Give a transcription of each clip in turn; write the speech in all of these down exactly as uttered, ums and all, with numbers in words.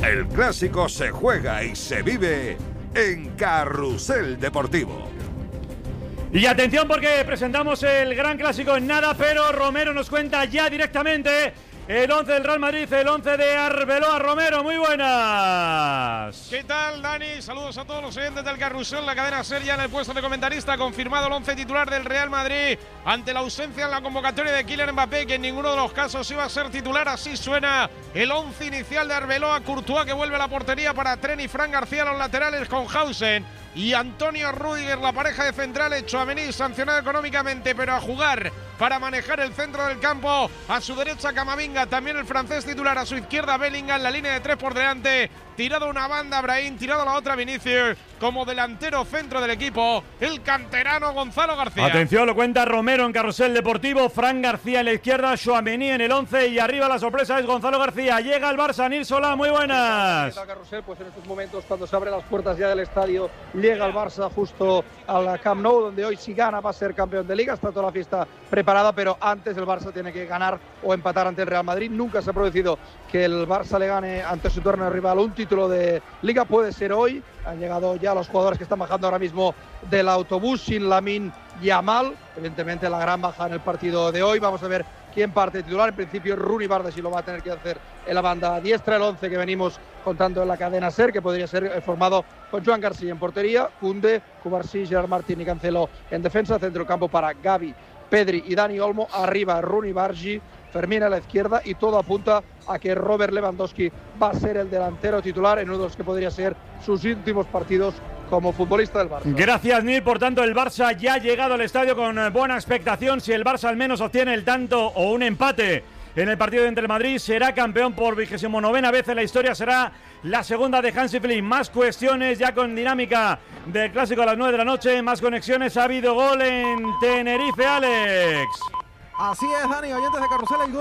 El clásico se juega y se vive en Carrusel Deportivo. Y atención porque presentamos el gran clásico en nada, pero Romero nos cuenta ya directamente el once del Real Madrid, el once de Arbeloa. Romero, muy buenas. ¿Qué tal, Dani? Saludos a todos los oyentes del Carrusel. La cadena SER ya en el puesto de comentarista. Confirmado el once titular del Real Madrid ante la ausencia en la convocatoria de Kylian Mbappé, que en ninguno de los casos iba a ser titular. Así suena el once inicial de Arbeloa. Courtois, que vuelve a la portería para Tren y Fran García. Los laterales con Hausen y Antonio Rüdiger, la pareja de centrales. Tchouaméni sancionado económicamente, pero a jugar para manejar el centro del campo. A su derecha Camavinga, también el francés titular. A su izquierda Bellingham, la línea de tres por delante. Tirado a una banda Brahim, tirado a la otra Vinicius. Como delantero centro del equipo, el canterano Gonzalo García. Atención, lo cuenta Romero en Carrusel Deportivo. Fran García en la izquierda, Tchouaméni en el once y arriba la sorpresa es Gonzalo García. Llega el Barça, Nil Solá, muy buenas. ¿Qué tal, Carrusel? Pues en estos momentos, cuando se abren las puertas ya del estadio, llega el Barça justo al Camp Nou, donde hoy si gana va a ser campeón de Liga. Está toda la fiesta preparada, pero antes el Barça tiene que ganar o empatar ante el Real Madrid. Nunca se ha producido que el Barça le gane ante su torneo rival un título de Liga. Puede ser hoy. Han llegado ya los jugadores que están bajando ahora mismo del autobús, sin Lamine Yamal. Evidentemente la gran baja en el partido de hoy. Vamos a ver quién parte titular. En principio Rooney Bardeschi lo va a tener que hacer en la banda diestra. El once que venimos contando en la cadena SER, que podría ser formado con Joan García en portería, Koundé, Cubarsí, Gerard Martín y Cancelo en defensa. Centrocampo para Gavi, Pedri y Dani Olmo. Arriba Rooney Bardeschi, Fermín a la izquierda, y todo apunta a que Robert Lewandowski va a ser el delantero titular en uno de los que podría ser sus últimos partidos como futbolista del Barça. Gracias, Nil. Por tanto, el Barça ya ha llegado al estadio con buena expectación. Si el Barça al menos obtiene el tanto o un empate en el partido entre el Madrid, será campeón por vigésimo novena vez en la historia. Será la segunda de Hansi Flick. Más cuestiones ya con dinámica del clásico a las nueve de la noche. Más conexiones. Ha habido gol en Tenerife, Alex. Así es, Dani, oyentes de Carrusel, el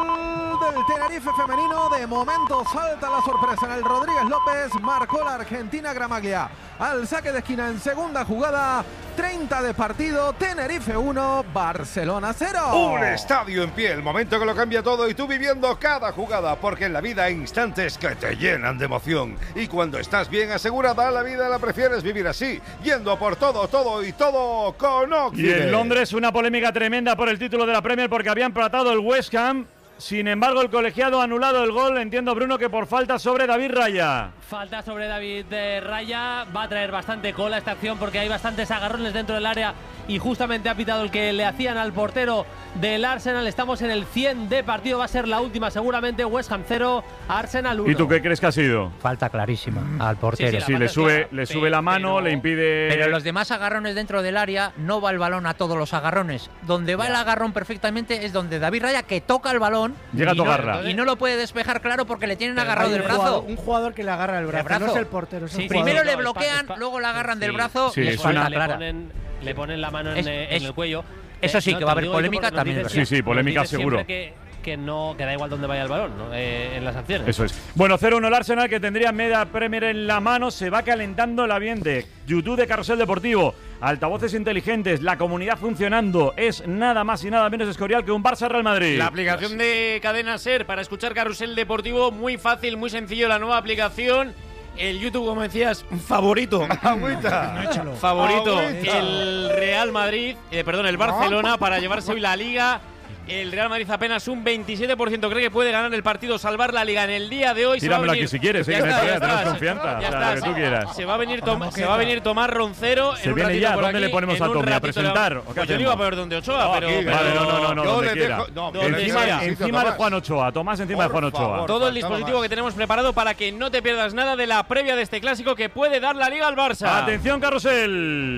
gol del Tenerife femenino. De momento salta la sorpresa en el Rodríguez López. Marcó la argentina Gramaglia al saque de esquina en segunda jugada. treinta de partido, Tenerife uno, Barcelona cero. Un estadio en pie, el momento que lo cambia todo y tú viviendo cada jugada, porque en la vida hay instantes que te llenan de emoción. Y cuando estás bien asegurada, la vida la prefieres vivir así, yendo a por todo, todo y todo con Occident. Y en Londres una polémica tremenda por el título de la Premier, porque habían empatado el West Ham. Sin embargo, el colegiado ha anulado el gol. Entiendo, Bruno, que por falta sobre David Raya. Falta sobre David eh, Raya. Va a traer bastante cola esta acción porque hay bastantes agarrones dentro del área y justamente ha pitado el que le hacían al portero del Arsenal. Estamos en el cien de partido. Va a ser la última seguramente. West Ham cero, Arsenal uno. ¿Y tú qué crees que ha sido? Falta clarísima al portero. Sí, sí, sí le sube, clara, le sube la mano, pero, le impide... Pero los demás agarrones dentro del área, no va el balón a todos los agarrones. Donde va ya. el agarrón perfectamente es donde David Raya, que toca el balón... Llega a tocarla. No, y no lo puede despejar, claro, porque le tienen agarrado del brazo. Jugador, un jugador que le agarra el brazo, el brazo. no es el portero. Es sí, primero no, le bloquean, es pa, luego le agarran sí, del brazo sí, y es una le ponen, le ponen la mano en, es, en es, el cuello. Eso sí, eh, no, que va a haber polémica también. Sí, sí, polémica seguro. Que, que no, que da igual dónde vaya el balón, ¿no? eh, en las acciones. Eso es. Bueno, cero uno el Arsenal, que tendría media Premier en la mano. Se va calentando el ambiente. YouTube de Carrusel Deportivo, altavoces inteligentes, la comunidad funcionando. Es nada más y nada menos Escorial que un Barça Real Madrid. La aplicación de Cadena SER para escuchar Carrusel Deportivo, muy fácil, muy sencillo la nueva aplicación. El YouTube, como decías, favorito. Agüita. Favorito, Agüita. El Real Madrid, eh, perdón, el Barcelona para llevarse hoy la Liga. El Real Madrid apenas un veintisiete por ciento cree que puede ganar el partido, salvar la Liga en el día de hoy. Tíramelo aquí si quieres, eh, ya que está, me ya tenemos está, confianza. Ya o sea, está, lo que tú quieras. Se va a venir, Tom, se va a venir Tomás Roncero. Se en un viene ya, por ¿dónde aquí, le ponemos a Tommy? ¿A presentar? ¿O qué pues yo no iba a poner donde Ochoa, no, pero, aquí, pero... Vale, no, no, no, no yo donde le quiera. dejo, no, donde encima sea. encima de Juan Ochoa, Tomás encima por de Juan Ochoa. favor. Todo el dispositivo que tenemos preparado para que no te pierdas nada de la previa de este clásico que puede dar la Liga al Barça. Atención, Carrusel.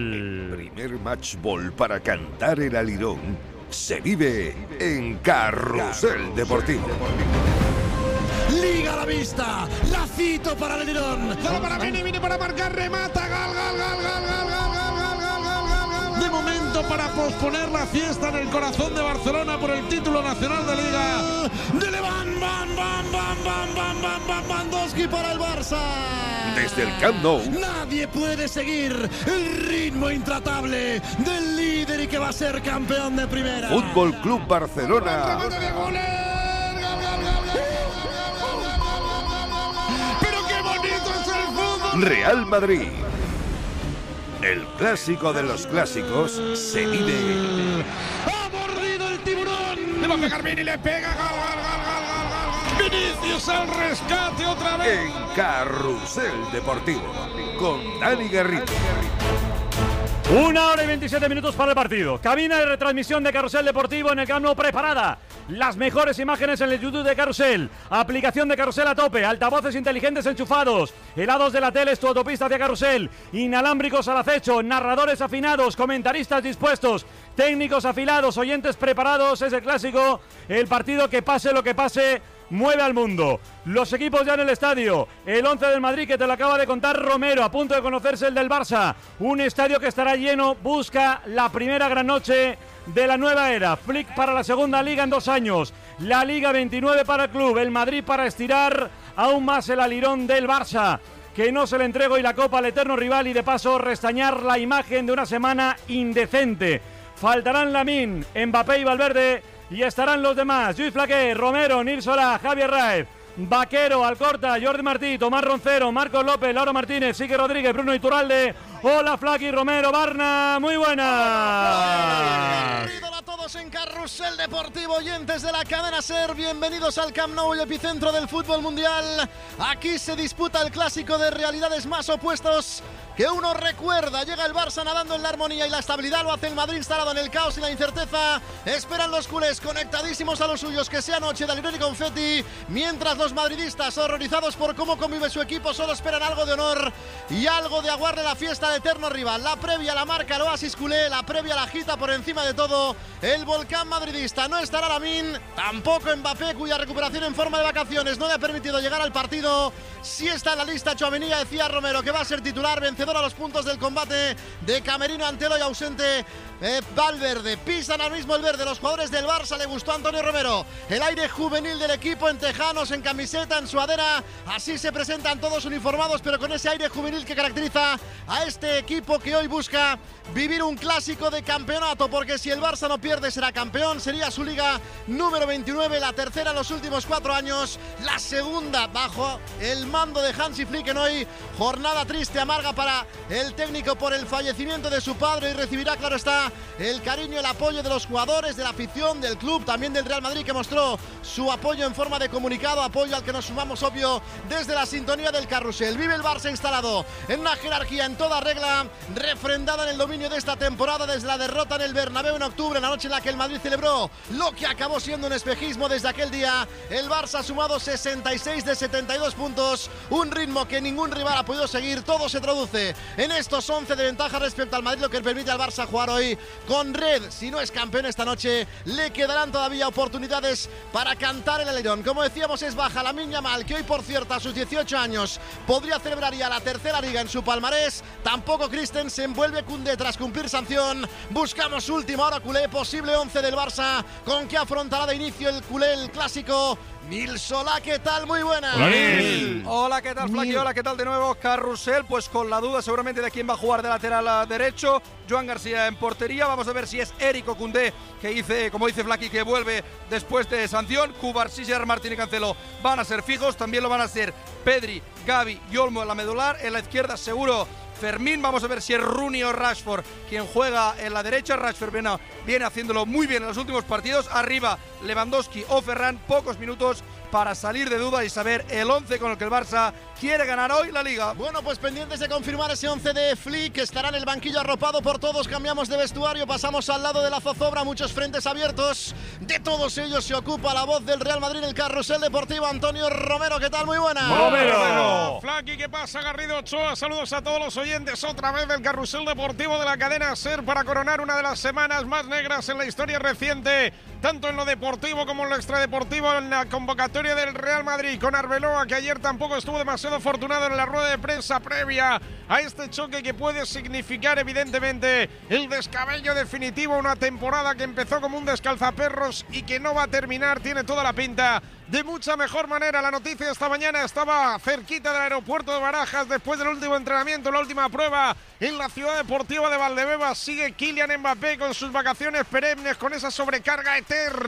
El primer match ball para cantar el alirón se vive en Carrusel Deportivo. Liga a la vista, lacito para el alirón. Solo para Vini, Vini para marcar, remata, gal, gal, gal, gal, gal, gal, gal, gal, gal, gal, gal. De momento para posponer la fiesta en el corazón de Barcelona por el título nacional de Liga. De Levant, van, van, van, van, van, van, van, Lewandowski para el Barça. Desde el Camp Nou. Nadie puede seguir el ritmo intratable del líder y que va a ser campeón de primera. Fútbol Club Barcelona. Pero Real Madrid. El clásico de los clásicos se vive. ¡Ha mordido el tiburón! Le va a pegar Vini, le pega. Gol, gol, gol, gol, gol, gol. Vinicius al rescate otra vez. En Carrusel Deportivo. Con Dani Garrido. Una hora y veintisiete minutos para el partido. Cabina de retransmisión de Carrusel Deportivo en el Camp Nou preparada. Las mejores imágenes en el YouTube de Carrusel. Aplicación de Carrusel a tope. Altavoces inteligentes enchufados. Helados de la tele es tu autopista hacia Carrusel. Inalámbricos al acecho. Narradores afinados. Comentaristas dispuestos. Técnicos afilados. Oyentes preparados. Es el clásico. El partido que pase lo que pase mueve al mundo. Los equipos ya en el estadio. El once del Madrid que te lo acaba de contar Romero. A punto de conocerse el del Barça. Un estadio que estará lleno. Busca la primera gran noche de la nueva era. Flick para la segunda liga en dos años. La Liga veintinueve para el club. El Madrid para estirar aún más el alirón del Barça, que no se le entregó, y la Copa al eterno rival, y de paso restañar la imagen de una semana indecente. Faltarán Lamine, Mbappé y Valverde, y estarán los demás: Lluís Flaquer, Romero, Nil Solá, Javier Raez, Vaquero, Alcorta, Jordi Martí, Tomás Roncero, Marcos López, Lauro Martínez, Sique Rodríguez, Bruno Iturralde. Hola Flaqui, Romero, Barna, muy buenas. Bienvenidos a todos en Carrusel Deportivo, oyentes de la cadena SER, bienvenidos al Camp Nou, el epicentro del fútbol mundial. Aquí se disputa el clásico de realidades más opuestos que uno recuerda. Llega el Barça nadando en la armonía y la estabilidad, lo hace el Madrid instalado en el caos y la incerteza. Esperan los culés conectadísimos a los suyos que sea noche de alirón y confeti, mientras los madridistas, horrorizados por cómo convive su equipo, solo esperan algo de honor y algo de aguarle la fiesta al eterno rival. La previa la marca el oasis culé, la previa la agita por encima de todo el volcán madridista. No estará Lamine, tampoco Mbappé, cuya recuperación en forma de vacaciones no le ha permitido llegar al partido. Sí está en la lista Tchouaméni, decía Romero que va a ser titular, vencedor a los puntos del combate de Camerino ante el hoy ausente eh, Valverde. Pisan al mismo el verde los jugadores del Barça. Le gustó a Antonio Romero el aire juvenil del equipo, en tejanos, en camiseta, en sudadera. Así se presentan todos uniformados, pero con ese aire juvenil que caracteriza a este equipo que hoy busca vivir un clásico de campeonato, porque si el Barça no pierde será campeón, sería su liga número veintinueve, la tercera en los últimos cuatro años, la segunda bajo el mando de Hansi Flick en hoy. Jornada triste, amarga para el técnico por el fallecimiento de su padre, y recibirá, claro está, el cariño, el apoyo de los jugadores, de la afición, del club, también del Real Madrid, que mostró su apoyo en forma de comunicado, apoyo al que nos sumamos, obvio, desde la sintonía del Carrusel. Vive el Barça instalado en una jerarquía en toda regla, refrendada en el dominio de esta temporada desde la derrota en el Bernabéu en octubre, la noche en la que el Madrid celebró lo que acabó siendo un espejismo. Desde aquel día el Barça ha sumado sesenta y seis de setenta y dos puntos, un ritmo que ningún rival ha podido seguir. Todo se traduce en estos once de ventaja respecto al Madrid, lo que permite al Barça jugar hoy con red. Si no es campeón esta noche, le quedarán todavía oportunidades para cantar el alerón. Como decíamos, es baja Lamine Yamal, que hoy, por cierto, a sus dieciocho años podría celebrar ya la tercera liga en su palmarés. Tampoco Christensen, vuelve Koundé tras cumplir sanción. Buscamos última hora culé, posible once del Barça con que afrontará de inicio el culé el clásico. Nil Solá, ¿qué tal? Muy buena. Hola, Nil. Hola, ¿qué tal, Flaqui? Hola, ¿qué tal de nuevo? Carrusel, pues con la duda seguramente de quién va a jugar de lateral derecho. Joan García en portería. Vamos a ver si es Eric o Koundé, que dice, como dice Flaqui, que vuelve después de sanción. Cubarsí, Gerard Martín y Cancelo van a ser fijos. También lo van a ser Pedri, Gavi y Olmo en la medular. En la izquierda seguro Fermín. Vamos a ver si es Rooney o Rashford quien juega en la derecha. Rashford viene, viene haciéndolo muy bien en los últimos partidos. Arriba Lewandowski o Ferran. Pocos minutos para salir de duda y saber el once con el que el Barça quiere ganar hoy la Liga. Bueno, pues pendientes de confirmar ese once de Flick, que estará en el banquillo arropado por todos. Cambiamos de vestuario, pasamos al lado de la zozobra, muchos frentes abiertos. De todos ellos se ocupa la voz del Real Madrid, el Carrusel Deportivo, Antonio Romero. ¿Qué tal? Muy buena. Romero. Flaqui, ¿qué pasa? Garrido Ochoa, saludos a todos los oyentes otra vez del Carrusel Deportivo de la cadena SER, para coronar una de las semanas más negras en la historia reciente, tanto en lo deportivo como en lo extradeportivo, en la convocatoria del Real Madrid, con Arbeloa, que ayer tampoco estuvo demasiado afortunado en la rueda de prensa previa a este choque que puede significar evidentemente el descabello definitivo, una temporada que empezó como un descalzaperros y que no va a terminar, tiene toda la pinta de mucha mejor manera. La noticia esta mañana estaba cerquita del aeropuerto de Barajas después del último entrenamiento, la última prueba en la ciudad deportiva de Valdebebas. Sigue Kylian Mbappé con sus vacaciones perennes, con esa sobrecarga eterna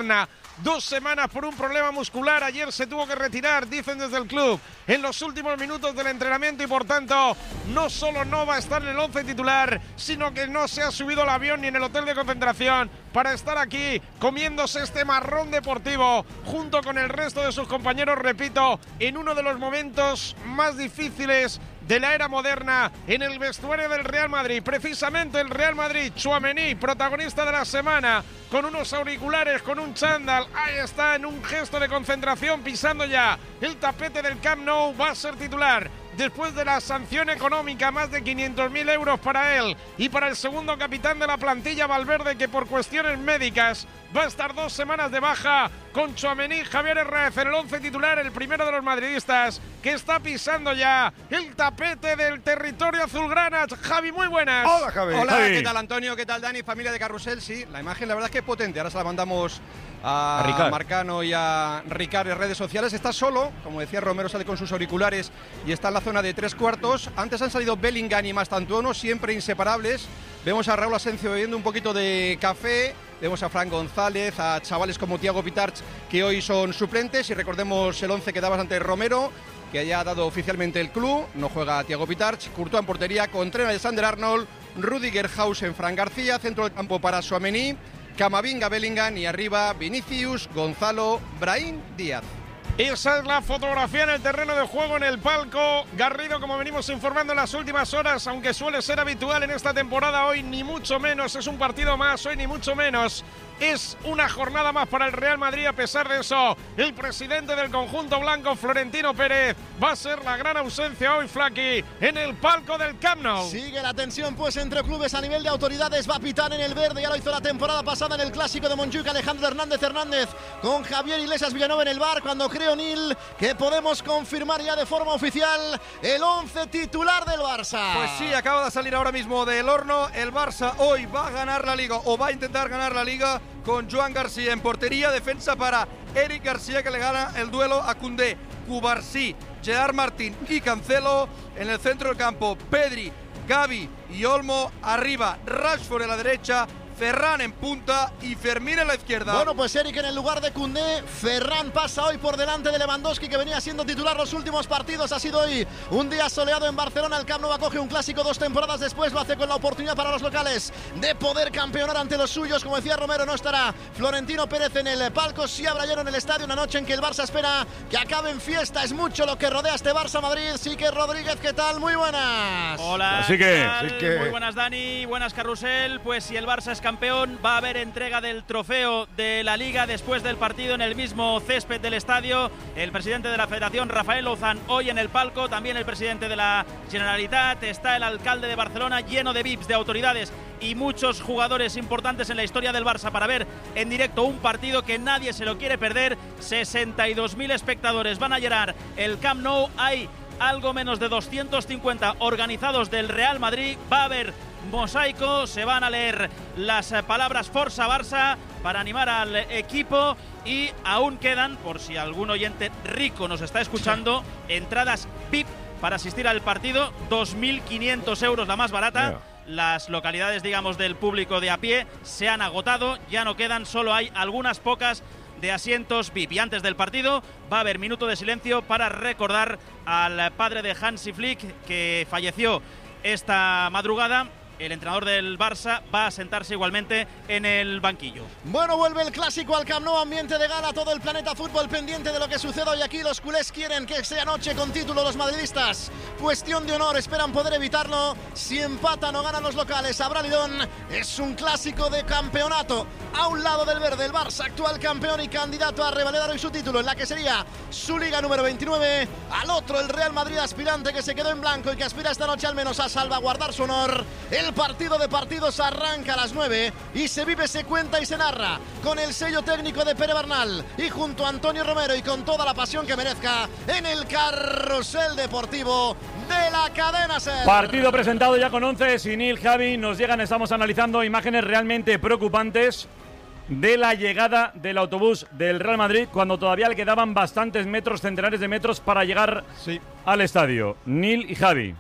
dos semanas por un problema muscular. Ayer se tuvo que retirar, dicen desde el club, en los últimos minutos del entrenamiento y por tanto no solo no va a estar en el once titular, sino que no se ha subido al avión ni en el hotel de concentración para estar aquí comiéndose este marrón deportivo junto con el resto de sus compañeros, repito, en uno de los momentos más difíciles de la era moderna en el vestuario del Real Madrid. Precisamente el Real Madrid, Tchouaméni, protagonista de la semana, con unos auriculares, con un chándal, ahí está en un gesto de concentración, pisando ya el tapete del Camp Nou, va a ser titular. Después de la sanción económica, más de quinientos mil euros para él y para el segundo capitán de la plantilla, Valverde, que por cuestiones médicas va a estar dos semanas de baja, con Tchouaméni, Javier Herrera en el once titular, el primero de los madridistas que está pisando ya el tapete del territorio azulgrana. Javi, muy buenas. Hola, Javi. Hola, Javi. ¿qué tal, Antonio? ¿Qué tal, Dani? Familia de Carrusel, sí, la imagen la verdad es que es potente. Ahora se la mandamos a, A Ricard. Marcano y a Ricard en redes sociales. Está solo, como decía Romero, sale con sus auriculares y está en la zona de tres cuartos. Antes han salido Bellingham y Mastantuono, siempre inseparables. Vemos a Raúl Asencio bebiendo un poquito de café. Vemos a Fran González, a chavales como Thiago Pitarch, que hoy son suplentes. Y recordemos el once que dabas ante Romero, que ya ha dado oficialmente el club. No juega Thiago Pitarch. Courtois en portería, con Trent Alexander-Arnold, Rüdiger, Hausen, Fran García. Centro del campo para Tchouaméni, Camavinga, Bellingham y arriba Vinicius, Gonzalo, Brahim Díaz. Esa es la fotografía en el terreno de juego, en el palco. Garrido, como venimos informando en las últimas horas, aunque suele ser habitual en esta temporada, hoy ni mucho menos, es un partido más, hoy ni mucho menos. Es una jornada más para el Real Madrid. A pesar de eso, el presidente del conjunto blanco, Florentino Pérez, va a ser la gran ausencia hoy, Flaky, en el palco del Camp Nou. Sigue la tensión pues entre clubes a nivel de autoridades. Va a pitar en el verde, ya lo hizo la temporada pasada en el clásico de Montjuic Alejandro Hernández Hernández, con Javier Iglesias Villanueva en el bar, cuando creo, Nil, que podemos confirmar ya de forma oficial el once titular del Barça. Pues sí, acaba de salir ahora mismo del horno. El Barça hoy va a ganar la Liga, o va a intentar ganar la Liga, con Joan García en portería. Defensa para Eric García, que le gana el duelo a Koundé. Cubarsí, Gerard Martín y Cancelo. En el centro del campo, Pedri, Gavi y Olmo. Arriba, Rashford en la derecha, Ferran en punta y Fermín en la izquierda. Bueno, pues Eric en el lugar de Koundé. Ferran pasa hoy por delante de Lewandowski, que venía siendo titular los últimos partidos. Ha sido hoy un día soleado en Barcelona. El Camp Nou acoge un clásico dos temporadas después. Lo hace con la oportunidad para los locales de poder campeonar ante los suyos. Como decía Romero, no estará Florentino Pérez en el palco. Sí habrá lleno en el estadio. Una noche en que el Barça espera que acabe en fiesta. Es mucho lo que rodea este Barça Madrid. Sí que Rodríguez, ¿qué tal? Muy buenas. Hola, Así que, ¿qué tal? así que... Muy buenas, Dani, buenas, Carrusel. Pues si el Barça es campeón, va a haber entrega del trofeo de la Liga después del partido en el mismo césped del estadio. El presidente de la Federación, Rafael Lozán, hoy en el palco. También el presidente de la Generalitat. Está el alcalde de Barcelona, lleno de V I Ps, de autoridades y muchos jugadores importantes en la historia del Barça para ver en directo un partido que nadie se lo quiere perder. sesenta y dos mil espectadores van a llenar el Camp Nou. Hay algo menos de doscientos cincuenta organizados del Real Madrid. Va a haber mosaico, se van a leer las palabras Forza Barça para animar al equipo y aún quedan, por si algún oyente rico nos está escuchando, entradas V I P para asistir al partido, dos mil quinientos euros la más barata. Yeah. Las localidades, digamos, del público de a pie se han agotado, ya no quedan, solo hay algunas pocas de asientos V I P. Y antes del partido va a haber minuto de silencio para recordar al padre de Hansi Flick, que falleció esta madrugada. El entrenador del Barça va a sentarse igualmente en el banquillo. Bueno, vuelve el clásico al Camp Nou, ambiente de gala, todo el planeta fútbol pendiente de lo que suceda hoy aquí. Los culés quieren que sea noche con título, los madridistas, cuestión de honor, esperan poder evitarlo. Si empatan o ganan los locales, habrá lidón. Es un clásico de campeonato. A un lado del verde, el Barça, actual campeón y candidato a revalidar hoy su título en la que sería su liga número veintinueve. Al otro, el Real Madrid, aspirante, que se quedó en blanco y que aspira esta noche al menos a salvaguardar su honor. El partido de partidos arranca a las nueve y se vive, se cuenta y se narra con el sello técnico de Pere Bernal y junto a Antonio Romero y con toda la pasión que merezca en el Carrusel Deportivo de la cadena SER. Partido presentado ya con once, Sinil, Javi, nos llegan, estamos analizando imágenes realmente preocupantes de la llegada del autobús del Real Madrid cuando todavía le quedaban bastantes metros, centenares de metros para llegar sí. al estadio. Nil y Javi.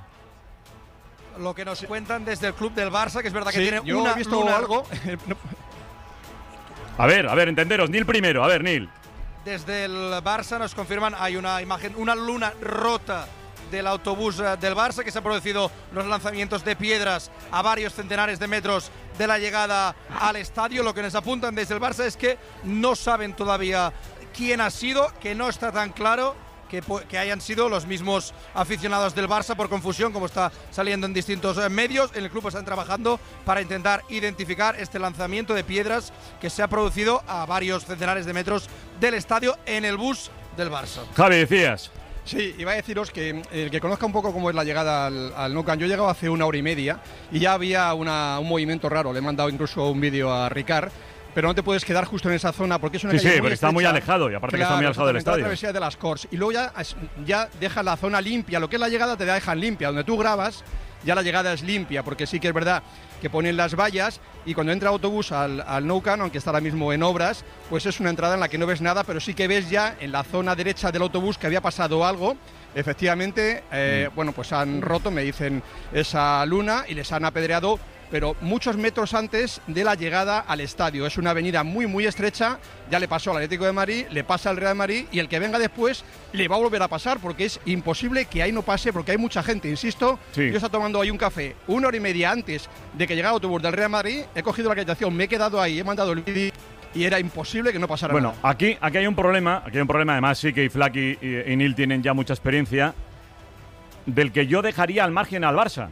Lo que nos cuentan desde el club del Barça, que es verdad que sí, tiene yo una, he visto una... algo. A ver, a ver, entenderos. Nil primero. A ver, Nil. Desde el Barça nos confirman, hay una imagen, una luna rota del autobús del Barça, que se han producido los lanzamientos de piedras a varios centenares de metros de la llegada al estadio. Lo que nos apuntan desde el Barça es que no saben todavía quién ha sido, que no está tan claro que, que hayan sido los mismos aficionados del Barça por confusión, como está saliendo en distintos medios. En el club están trabajando para intentar identificar este lanzamiento de piedras que se ha producido a varios centenares de metros del estadio en el bus del Barça. Javi, decías. Sí, iba a deciros que el que conozca un poco cómo es la llegada al, al Nou Camp, yo he llegado hace una hora y media y ya había una, un movimiento raro. Le he mandado incluso un vídeo a Ricard, pero no te puedes quedar justo en esa zona porque es una sí, calle sí, muy porque está estrecha. muy alejado y aparte Claro, que está muy alejado del estadio. La travesía de las Corts y luego ya, ya deja la zona limpia. Lo que es la llegada te la dejan limpia, donde tú grabas ya la llegada es limpia, porque sí que es verdad que ponen las vallas y cuando entra autobús al, al Nou Camp, aunque está ahora mismo en obras, pues es una entrada en la que no ves nada, pero sí que ves ya en la zona derecha del autobús que había pasado algo. Efectivamente, eh, mm. bueno, pues han roto, me dicen, esa luna y les han apedreado, pero muchos metros antes de la llegada al estadio. Es una avenida muy, muy estrecha, ya le pasó al Atlético de Madrid, le pasa al Real Madrid y el que venga después le va a volver a pasar porque es imposible que ahí no pase porque hay mucha gente, insisto. Sí. Yo estaba tomando ahí un café una hora y media antes de que llegara el autobús del Real Madrid, he cogido la acreditación, me he quedado ahí, he mandado el vídeo y era imposible que no pasara bueno, nada. Bueno, aquí, aquí hay un problema, aquí hay un problema, además sí que Flaky y, y Nil tienen ya mucha experiencia, del que yo dejaría al margen al Barça.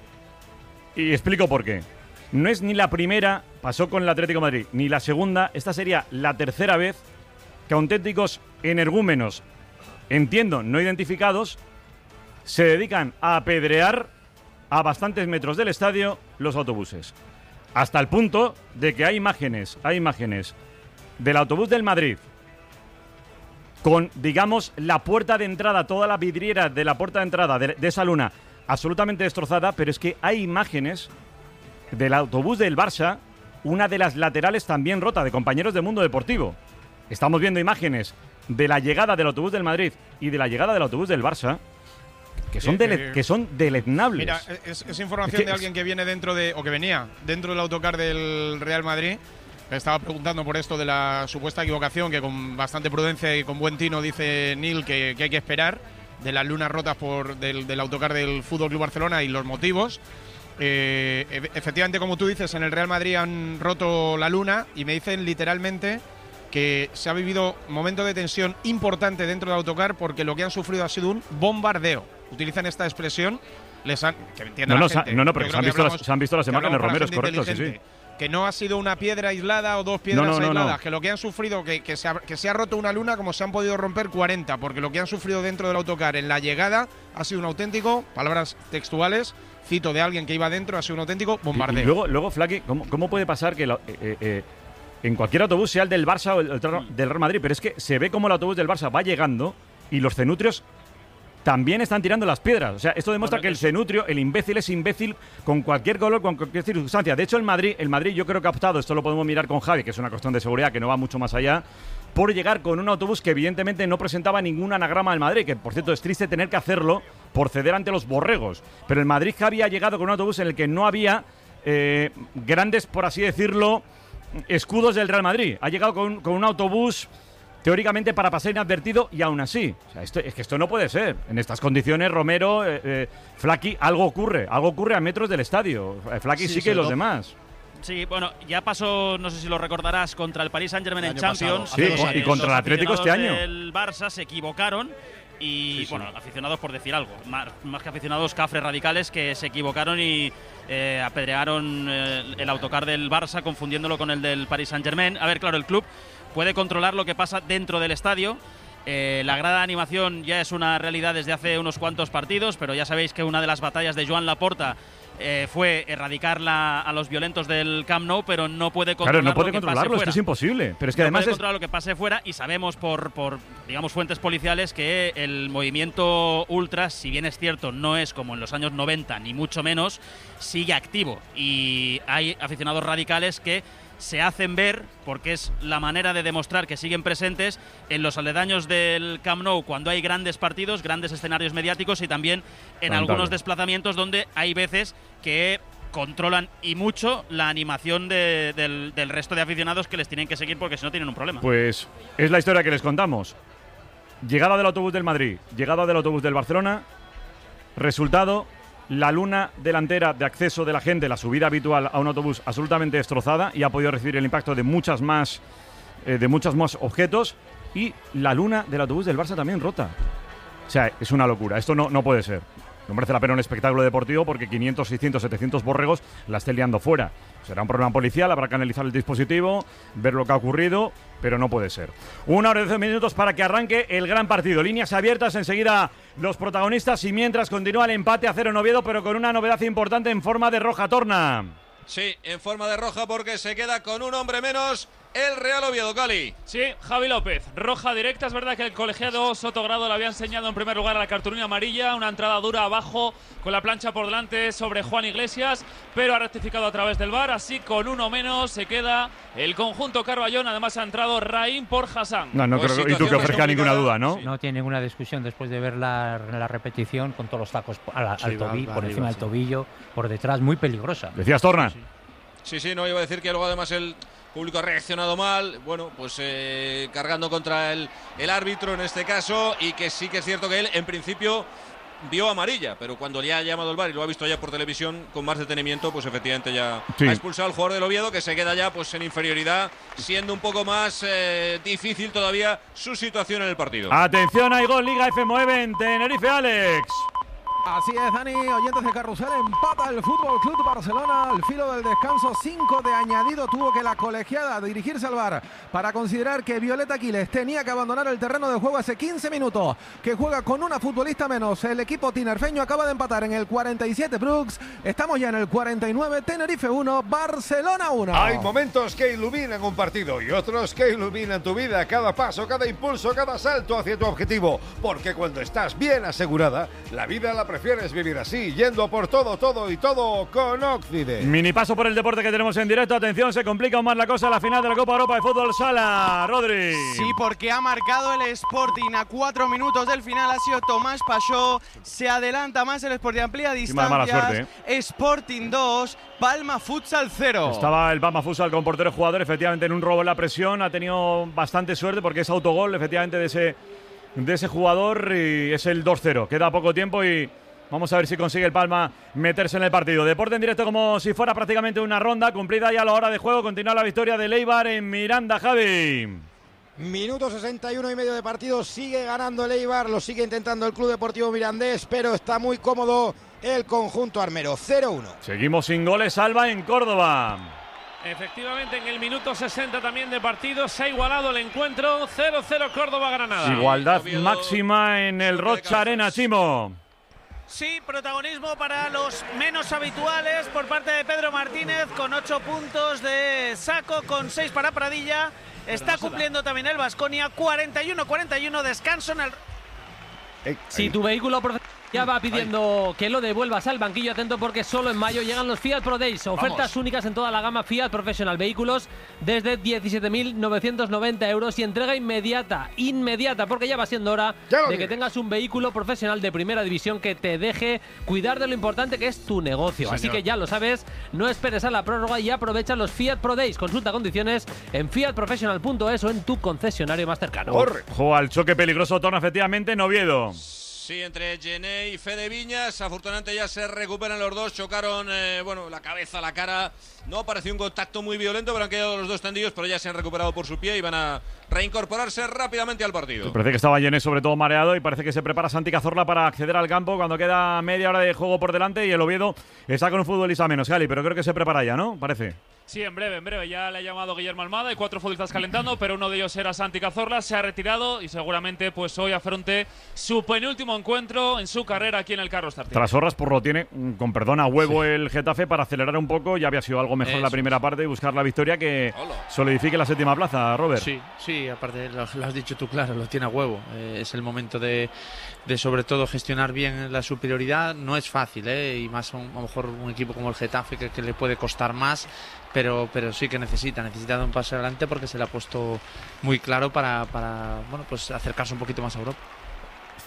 Y explico por qué. No es ni la primera, pasó con el Atlético de Madrid, ni la segunda, esta sería la tercera vez que auténticos energúmenos, entiendo, no identificados, se dedican a apedrear a bastantes metros del estadio los autobuses. Hasta el punto de que hay imágenes, hay imágenes del autobús del Madrid con, digamos, la puerta de entrada, toda la vidriera de la puerta de entrada de, de esa luna absolutamente destrozada, pero es que hay imágenes del autobús del Barça, una de las laterales también rota, de compañeros del Mundo Deportivo. Estamos viendo imágenes de la llegada del autobús del Madrid y de la llegada del autobús del Barça, que son, dele- que son deleznables. Mira, es, es información es de alguien que viene dentro de, o que venía dentro del autocar del Real Madrid. Le estaba preguntando por esto de la supuesta equivocación, que con bastante prudencia y con buen tino dice Nil que, que hay que esperar, de las lunas rotas por del, del autocar del F C Barcelona y los motivos. Eh, efectivamente, como tú dices, en el Real Madrid han roto la luna y me dicen literalmente que se ha vivido un momento de tensión importante dentro del autocar porque lo que han sufrido ha sido un bombardeo. Utilizan esta expresión, les han… Que entienda no, la no, gente, no, no, pero se han, visto hablamos, las, se han visto las imágenes, Romero, es correcto, sí, sí. Que no ha sido una piedra aislada o dos piedras no, no, aisladas, no, no. que lo que han sufrido, que, que, se ha, que se ha roto una luna como se han podido romper cuarenta, porque lo que han sufrido dentro del autocar en la llegada ha sido un auténtico, palabras textuales, cito de alguien que iba dentro, ha sido un auténtico bombardeo. Y, y luego, luego Flaky, ¿cómo, ¿cómo puede pasar que lo, eh, eh, en cualquier autobús, sea el del Barça o el, el del Real Madrid, pero es que se ve como el autobús del Barça va llegando y los cenutrios también están tirando las piedras? O sea, esto demuestra bueno, que el cenutrio, el imbécil es imbécil con cualquier color, con cualquier circunstancia. De hecho, el Madrid, el Madrid yo creo que ha optado, esto lo podemos mirar con Javi, que es una cuestión de seguridad que no va mucho más allá, por llegar con un autobús que evidentemente no presentaba ningún anagrama del Madrid, que por cierto es triste tener que hacerlo por ceder ante los borregos. Pero el Madrid, Javi, ha llegado con un autobús en el que no había eh, grandes, por así decirlo, escudos del Real Madrid. Ha llegado con, con un autobús teóricamente para pasar inadvertido y aún así. O sea, esto, es que esto no puede ser. En estas condiciones, Romero, eh, eh, Flaky, algo ocurre. Algo ocurre a metros del estadio. Eh, Flaky sí, sí que los demás. Sí, bueno, ya pasó, no sé si lo recordarás, contra el Paris Saint-Germain en Champions. Sí, y, y contra el Atlético este año. El Barça se equivocaron y, sí, sí. bueno, aficionados por decir algo. Más, más que aficionados, cafres radicales que se equivocaron y eh, apedrearon eh, el autocar del Barça confundiéndolo con el del Paris Saint-Germain. A ver, claro, el club puede controlar lo que pasa dentro del estadio. Eh, la grada de animación ya es una realidad desde hace unos cuantos partidos, pero ya sabéis que una de las batallas de Joan Laporta eh, fue erradicar la, a los violentos del Camp Nou, pero no puede controlar claro, no puede lo que controlarlo, pase esto es imposible. Pero es que no además puede es… controlar lo que pase fuera y sabemos por, por, digamos, fuentes policiales que el movimiento ultras, si bien es cierto, no es como en los años noventa, ni mucho menos, sigue activo. Y hay aficionados radicales que se hacen ver, porque es la manera de demostrar que siguen presentes en los aledaños del Camp Nou cuando hay grandes partidos, grandes escenarios mediáticos y también en Lamentable. algunos desplazamientos donde hay veces que controlan y mucho la animación de, del, del resto de aficionados que les tienen que seguir porque si no tienen un problema. Pues es la historia que les contamos. Llegada del autobús del Madrid, llegada del autobús del Barcelona, resultado, la luna delantera de acceso de la gente, la subida habitual a un autobús absolutamente destrozada y ha podido recibir el impacto de muchas más, eh, de muchos más objetos, y la luna del autobús del Barça también rota. O sea, es una locura, esto no, no puede ser. No merece la pena un espectáculo deportivo porque quinientos, seiscientos, setecientos borregos la estén liando fuera. Será un problema policial, habrá que analizar el dispositivo, ver lo que ha ocurrido, pero no puede ser. Una hora y doce minutos para que arranque el gran partido. Líneas abiertas, enseguida los protagonistas, y mientras continúa el empate a cero en Oviedo, pero con una novedad importante en forma de roja. Torna. Sí, en forma de roja porque se queda con un hombre menos el Real Oviedo, Cali. Sí, Javi López, roja directa. Es verdad que el colegiado Sotogrado le había enseñado en primer lugar a la cartulina amarilla, una entrada dura abajo con la plancha por delante sobre Juan Iglesias, pero ha rectificado a través del V A R, así con uno menos se queda el conjunto Carballón. Además ha entrado Raín por Hassan. No, no pues creo, y tú que ofrezca ninguna duda, ¿no? Sí. No tiene ninguna discusión después de ver la, la repetición con todos los tacos al, al Sí, tobillo, va, por va, encima arriba, del sí. tobillo, por detrás, muy peligrosa. Decías, Torna. Sí. Sí, sí, no, iba a decir que luego además el público ha reaccionado mal, bueno, pues eh, cargando contra el, el árbitro en este caso, y que sí que es cierto que él en principio vio amarilla, pero cuando le ha llamado el V A R y lo ha visto ya por televisión con más detenimiento, pues efectivamente ya Sí. ha expulsado al jugador del Oviedo, que se queda ya pues en inferioridad, siendo un poco más eh, difícil todavía su situación en el partido. Atención, hay gol, Liga F nueve en Tenerife, Alex. Así es, Dani, oyentes de Carrusel, empata el Fútbol Club Barcelona al filo del descanso. Cinco de añadido tuvo que la colegiada dirigirse al V A R para considerar que Violeta Quiles tenía que abandonar el terreno de juego hace quince minutos, que juega con una futbolista menos. El equipo tinerfeño acaba de empatar en el cuarenta y siete Brooks. Estamos ya en el cuarenta y nueve, Tenerife uno, Barcelona uno. Hay momentos que iluminan un partido y otros que iluminan tu vida, cada paso, cada impulso, cada salto hacia tu objetivo, porque cuando estás bien asegurada, la vida la prefieres vivir así, yendo por todo, todo y todo con Occident. Mini paso por el deporte que tenemos en directo. Atención, se complica aún más la cosa en la final de la Copa Europa de Fútbol Sala. Rodri. Sí, porque ha marcado el Sporting a cuatro minutos del final. Ha sido Tomás Pachó. Se adelanta más el Sporting, amplía Encima de mala distancias. suerte, Sporting dos, Palma Futsal cero. Estaba el Palma Futsal con portero y jugador, efectivamente en un robo en la presión. Ha tenido bastante suerte porque es autogol, efectivamente, de ese, de ese jugador, y es el dos cero. Queda poco tiempo y vamos a ver si consigue el Palma meterse en el partido. Deporte en directo como si fuera prácticamente una ronda. Cumplida ya la hora de juego. Continúa la victoria de Eibar en Miranda, Javi. Minuto sesenta y uno y medio de partido. Sigue ganando el Eibar. Lo sigue intentando el Club Deportivo Mirandés, pero está muy cómodo el conjunto armero. cero uno. Seguimos sin goles. Alba en Córdoba. Efectivamente, en el minuto sesenta también de partido se ha igualado el encuentro. cero cero Córdoba-Granada. Igualdad máxima en el Rocha Arena, Chimo. Sí, protagonismo para los menos habituales por parte de Pedro Martínez, con ocho puntos de saco, con seis para Pradilla. Está cumpliendo también el Baskonia. cuarenta y uno cuarenta y uno, descanso en el... Si tu vehículo ya va pidiendo que lo devuelvas al banquillo, atento porque solo en mayo llegan los Fiat Pro Days. Ofertas Vamos. únicas en toda la gama Fiat Professional. Vehículos desde diecisiete mil novecientos noventa euros y entrega inmediata. Inmediata, porque ya va siendo hora de que tengas un vehículo profesional de primera división que te deje cuidar de lo importante que es tu negocio. Sí, Así señor. que ya lo sabes, no esperes a la prórroga y aprovecha los Fiat Pro Days. Consulta condiciones en fiat professional punto es o en tu concesionario más cercano. Ojo al choque peligroso, Torna, efectivamente, en Oviedo. Sí, entre Gené y Fede Viñas, afortunadamente ya se recuperan los dos, chocaron, eh, bueno, la cabeza, la cara, no pareció un contacto muy violento, pero han quedado los dos tendidos, pero ya se han recuperado por su pie y van a reincorporarse rápidamente al partido. Parece que estaba Gené sobre todo mareado y parece que se prepara Santi Cazorla para acceder al campo cuando queda media hora de juego por delante y el Oviedo está con un futbolista menos, Gali, pero creo que se prepara ya, ¿no? Parece. Sí, en breve, en breve. Ya le ha llamado Guillermo Almada. Hay cuatro futbolistas calentando, pero uno de ellos era Santi Cazorla. Se ha retirado y seguramente pues hoy afronte su penúltimo encuentro en su carrera aquí en el Carlos Tartiere. Tras horas, por lo tiene, mm, con perdón, a huevo el Getafe para acelerar un poco. Ya había sido algo mejor Eso la primera parte y buscar la victoria que solidifique la séptima plaza, Robert. Sí, sí, aparte lo, lo has dicho tú claro, lo tiene a huevo. Eh, es el momento de, de sobre todo gestionar bien la superioridad. No es fácil, ¿eh? Y más un, a lo mejor un equipo como el Getafe que, que le puede costar más. Pero, pero sí que necesita, necesita dar un paso adelante porque se le ha puesto muy claro para, para bueno, pues acercarse un poquito más a Europa.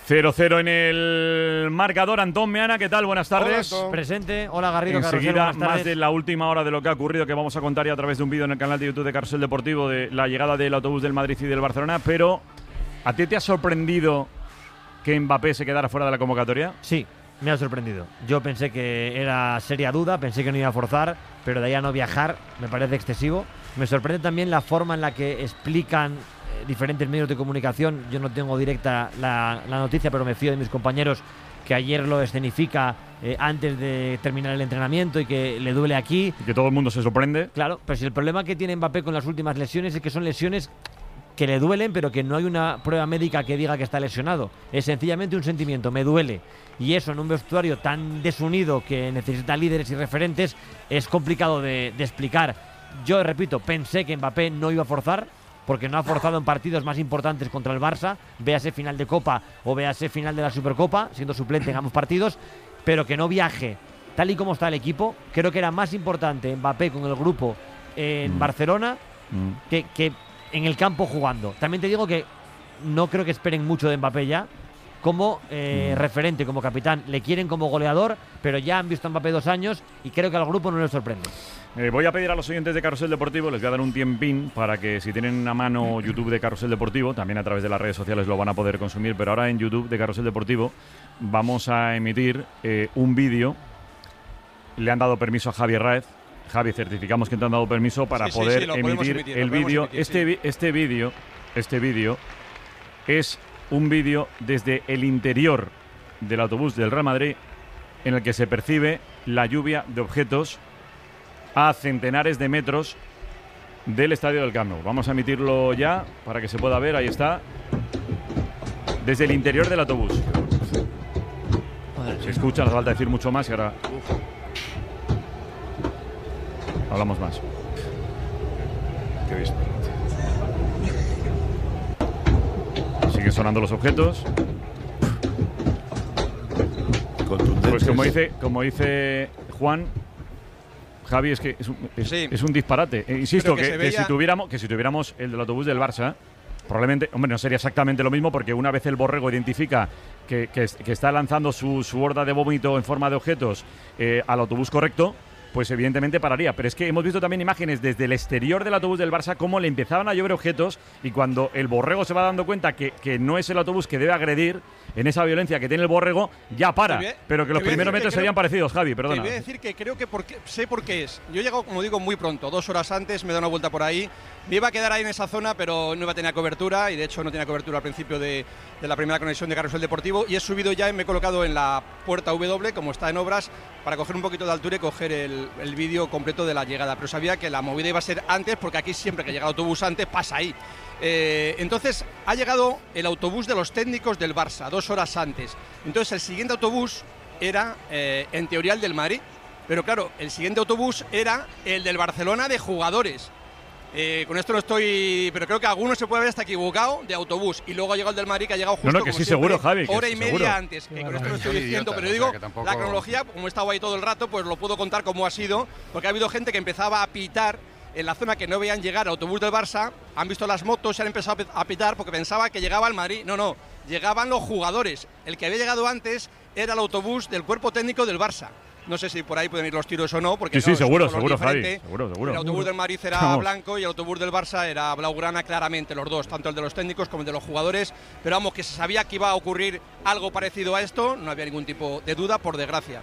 cero cero en el marcador. Antón Meana, ¿qué tal? Buenas tardes. Hola, Presente. Hola, Garrido. Enseguida, más de la última hora de lo que ha ocurrido, que vamos a contar ya a través de un vídeo en el canal de YouTube de Carrusel Deportivo, de la llegada del autobús del Madrid y del Barcelona. Pero, ¿a ti te ha sorprendido que Mbappé se quedara fuera de la convocatoria? Sí, me ha sorprendido. Yo pensé que era seria duda, pensé que no iba a forzar, pero de ahí a no viajar me parece excesivo. Me sorprende también la forma en la que explican eh, diferentes medios de comunicación. Yo no tengo directa la, la noticia, pero me fío de mis compañeros, que ayer lo escenifica eh, antes de terminar el entrenamiento y que le duele aquí. Y que todo el mundo se sorprende. Claro, pero si el problema que tiene Mbappé con las últimas lesiones es que son lesiones que le duelen, pero que no hay una prueba médica que diga que está lesionado. Es sencillamente un sentimiento, me duele. Y eso en un vestuario tan desunido que necesita líderes y referentes es complicado de, de explicar. Yo, repito, pensé que Mbappé no iba a forzar, porque no ha forzado en partidos más importantes contra el Barça, véase final de Copa o véase final de la Supercopa, siendo suplente en ambos partidos, pero que no viaje. Tal y como está el equipo, creo que era más importante Mbappé con el grupo en mm. Barcelona mm. que... que en el campo jugando. También te digo que no creo que esperen mucho de Mbappé ya como eh, mm. referente, como capitán. Le quieren como goleador, pero ya han visto a Mbappé dos años y creo que al grupo no les sorprende. Eh, voy a pedir a los oyentes de Carrusel Deportivo, les voy a dar un tiempín para que, si tienen a mano YouTube de Carrusel Deportivo, también a través de las redes sociales lo van a poder consumir, pero ahora en YouTube de Carrusel Deportivo vamos a emitir eh, un vídeo. Le han dado permiso a Javier Raez. Javi, certificamos que te han dado permiso para sí, poder sí, sí, emitir, emitir el vídeo. Este, sí. este vídeo este vídeo es un vídeo desde el interior del autobús del Real Madrid, en el que se percibe la lluvia de objetos a centenares de metros del estadio del Camp Nou. Vamos a emitirlo ya para que se pueda ver. Ahí está. Desde el interior del autobús. Se escucha, no hace falta decir mucho más y ahora... Uf. Hablamos más. Qué disparate. Siguen sonando los objetos. Pues como dice, como dice Juan, Javi, es que es un, es, sí. es un disparate. Eh, insisto que, que, que, veía... que si tuviéramos que si tuviéramos el del autobús del Barça, probablemente, hombre, no sería exactamente lo mismo, porque una vez el borrego identifica que, que, que está lanzando su, su horda de vómito en forma de objetos eh, al autobús correcto, pues evidentemente pararía. Pero es que hemos visto también imágenes desde el exterior del autobús del Barça cómo le empezaban a llover objetos, y cuando el borrego se va dando cuenta que, que no es el autobús que debe agredir en esa violencia que tiene el borrego, ya para. A, pero que los primeros metros serían creo, parecidos, Javi, perdona. Te voy a decir que creo que porque, sé por qué es. Yo he llegado, como digo, muy pronto, dos horas antes, me he dado una vuelta por ahí. Me iba a quedar ahí en esa zona, pero no iba a tener cobertura, y de hecho no tenía cobertura al principio de, de la primera conexión de Carrusel Deportivo, y he subido ya y me he colocado en la puerta W, como está en obras, para coger un poquito de altura y coger el, el vídeo completo de la llegada. Pero sabía que la movida iba a ser antes, porque aquí siempre que llega el autobús antes pasa ahí. Eh, entonces ha llegado el autobús de los técnicos del Barça dos horas antes. Entonces el siguiente autobús era eh, en teoría el del Madrid, pero claro, el siguiente autobús era el del Barcelona de jugadores. Eh, con esto no estoy, pero creo que alguno se puede haber hasta equivocado de autobús, y luego ha llegado el del Madrid, que ha llegado justo no, no, que como sí, siempre, seguro, Javi, hora que y media seguro. antes. Que con esto no estoy diciendo, pero digo, o sea, tampoco... la cronología, como he estado ahí todo el rato, pues lo puedo contar como ha sido, porque ha habido gente que empezaba a pitar en la zona que no veían llegar al autobús del Barça, han visto las motos y han empezado a pitar porque pensaba que llegaba el Madrid. No, no, llegaban los jugadores. El que había llegado antes era el autobús del cuerpo técnico del Barça. No sé si por ahí pueden ir los tiros o no, porque sí, no, sí, seguro, seguro, Javi, seguro, seguro. El autobús del Madrid era vamos. blanco y el autobús del Barça era blaugrana, claramente, los dos, tanto el de los técnicos como el de los jugadores. Pero vamos, que se sabía que iba a ocurrir algo parecido a esto, no había ningún tipo de duda, por desgracia.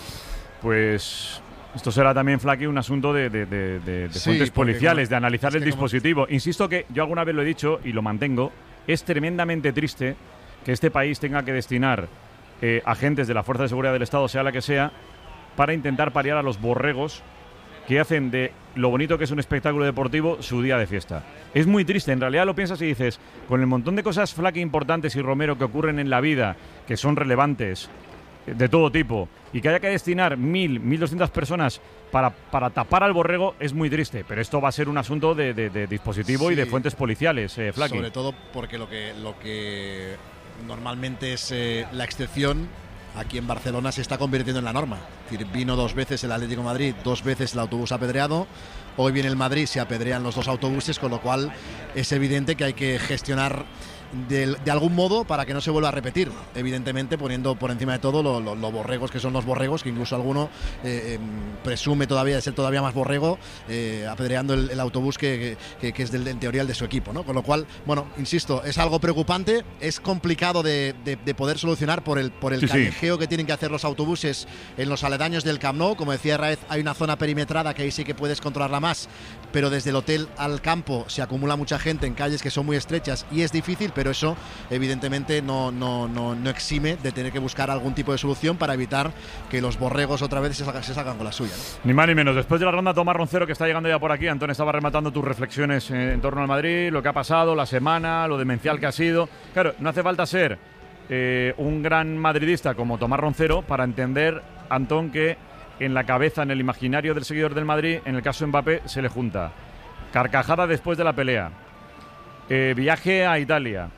Pues esto será también, Flaky, un asunto de, de, de, de, de sí, fuentes policiales, de analizar el dispositivo. Como... Insisto que yo alguna vez lo he dicho y lo mantengo, es tremendamente triste que este país tenga que destinar eh, agentes de la Fuerza de Seguridad del Estado, sea la que sea, para intentar paliar a los borregos que hacen de lo bonito que es un espectáculo deportivo su día de fiesta. Es muy triste, en realidad lo piensas y dices, con el montón de cosas, Flaky, importantes, y Romero, que ocurren en la vida, que son relevantes, de todo tipo, y que haya que destinar mil, mil doscientas personas para, para tapar al borrego, es muy triste. Pero esto va a ser un asunto de, de, de dispositivo sí, y de fuentes policiales, eh, Flaky. Sobre todo porque lo que, lo que normalmente es eh, la excepción, aquí en Barcelona se está convirtiendo en la norma. Es decir, vino dos veces el Atlético de Madrid, dos veces el autobús apedreado. Hoy viene el Madrid, se apedrean los dos autobuses, con lo cual es evidente que hay que gestionar de, de algún modo para que no se vuelva a repetir, evidentemente poniendo por encima de todo los lo, lo borregos que son los borregos, que incluso alguno eh, eh, presume todavía de ser todavía más borrego, eh, apedreando el, el autobús que, que, que es del, en teoría el de su equipo, ¿no? Con lo cual, bueno, insisto, es algo preocupante, es complicado de, de, de poder solucionar por el, por el sí, callejeo sí. que tienen que hacer los autobuses en los aledaños del Camp Nou. Como decía Raez, hay una zona perimetrada que ahí sí que puedes controlarla más, pero desde el hotel al campo se acumula mucha gente en calles que son muy estrechas y es difícil, pero eso evidentemente no, no, no, no exime de tener que buscar algún tipo de solución para evitar que los borregos otra vez se salgan, se salgan con la suya, ¿no? Ni más ni menos. Después de la ronda, Tomás Roncero, que está llegando ya por aquí. Antón estaba rematando tus reflexiones en, en torno al Madrid, lo que ha pasado, la semana, lo demencial que ha sido. Claro, no hace falta ser eh, un gran madridista como Tomás Roncero para entender, Antón, que en la cabeza, en el imaginario del seguidor del Madrid, en el caso de Mbappé, se le junta carcajada después de la pelea, eh, viaje a Italia,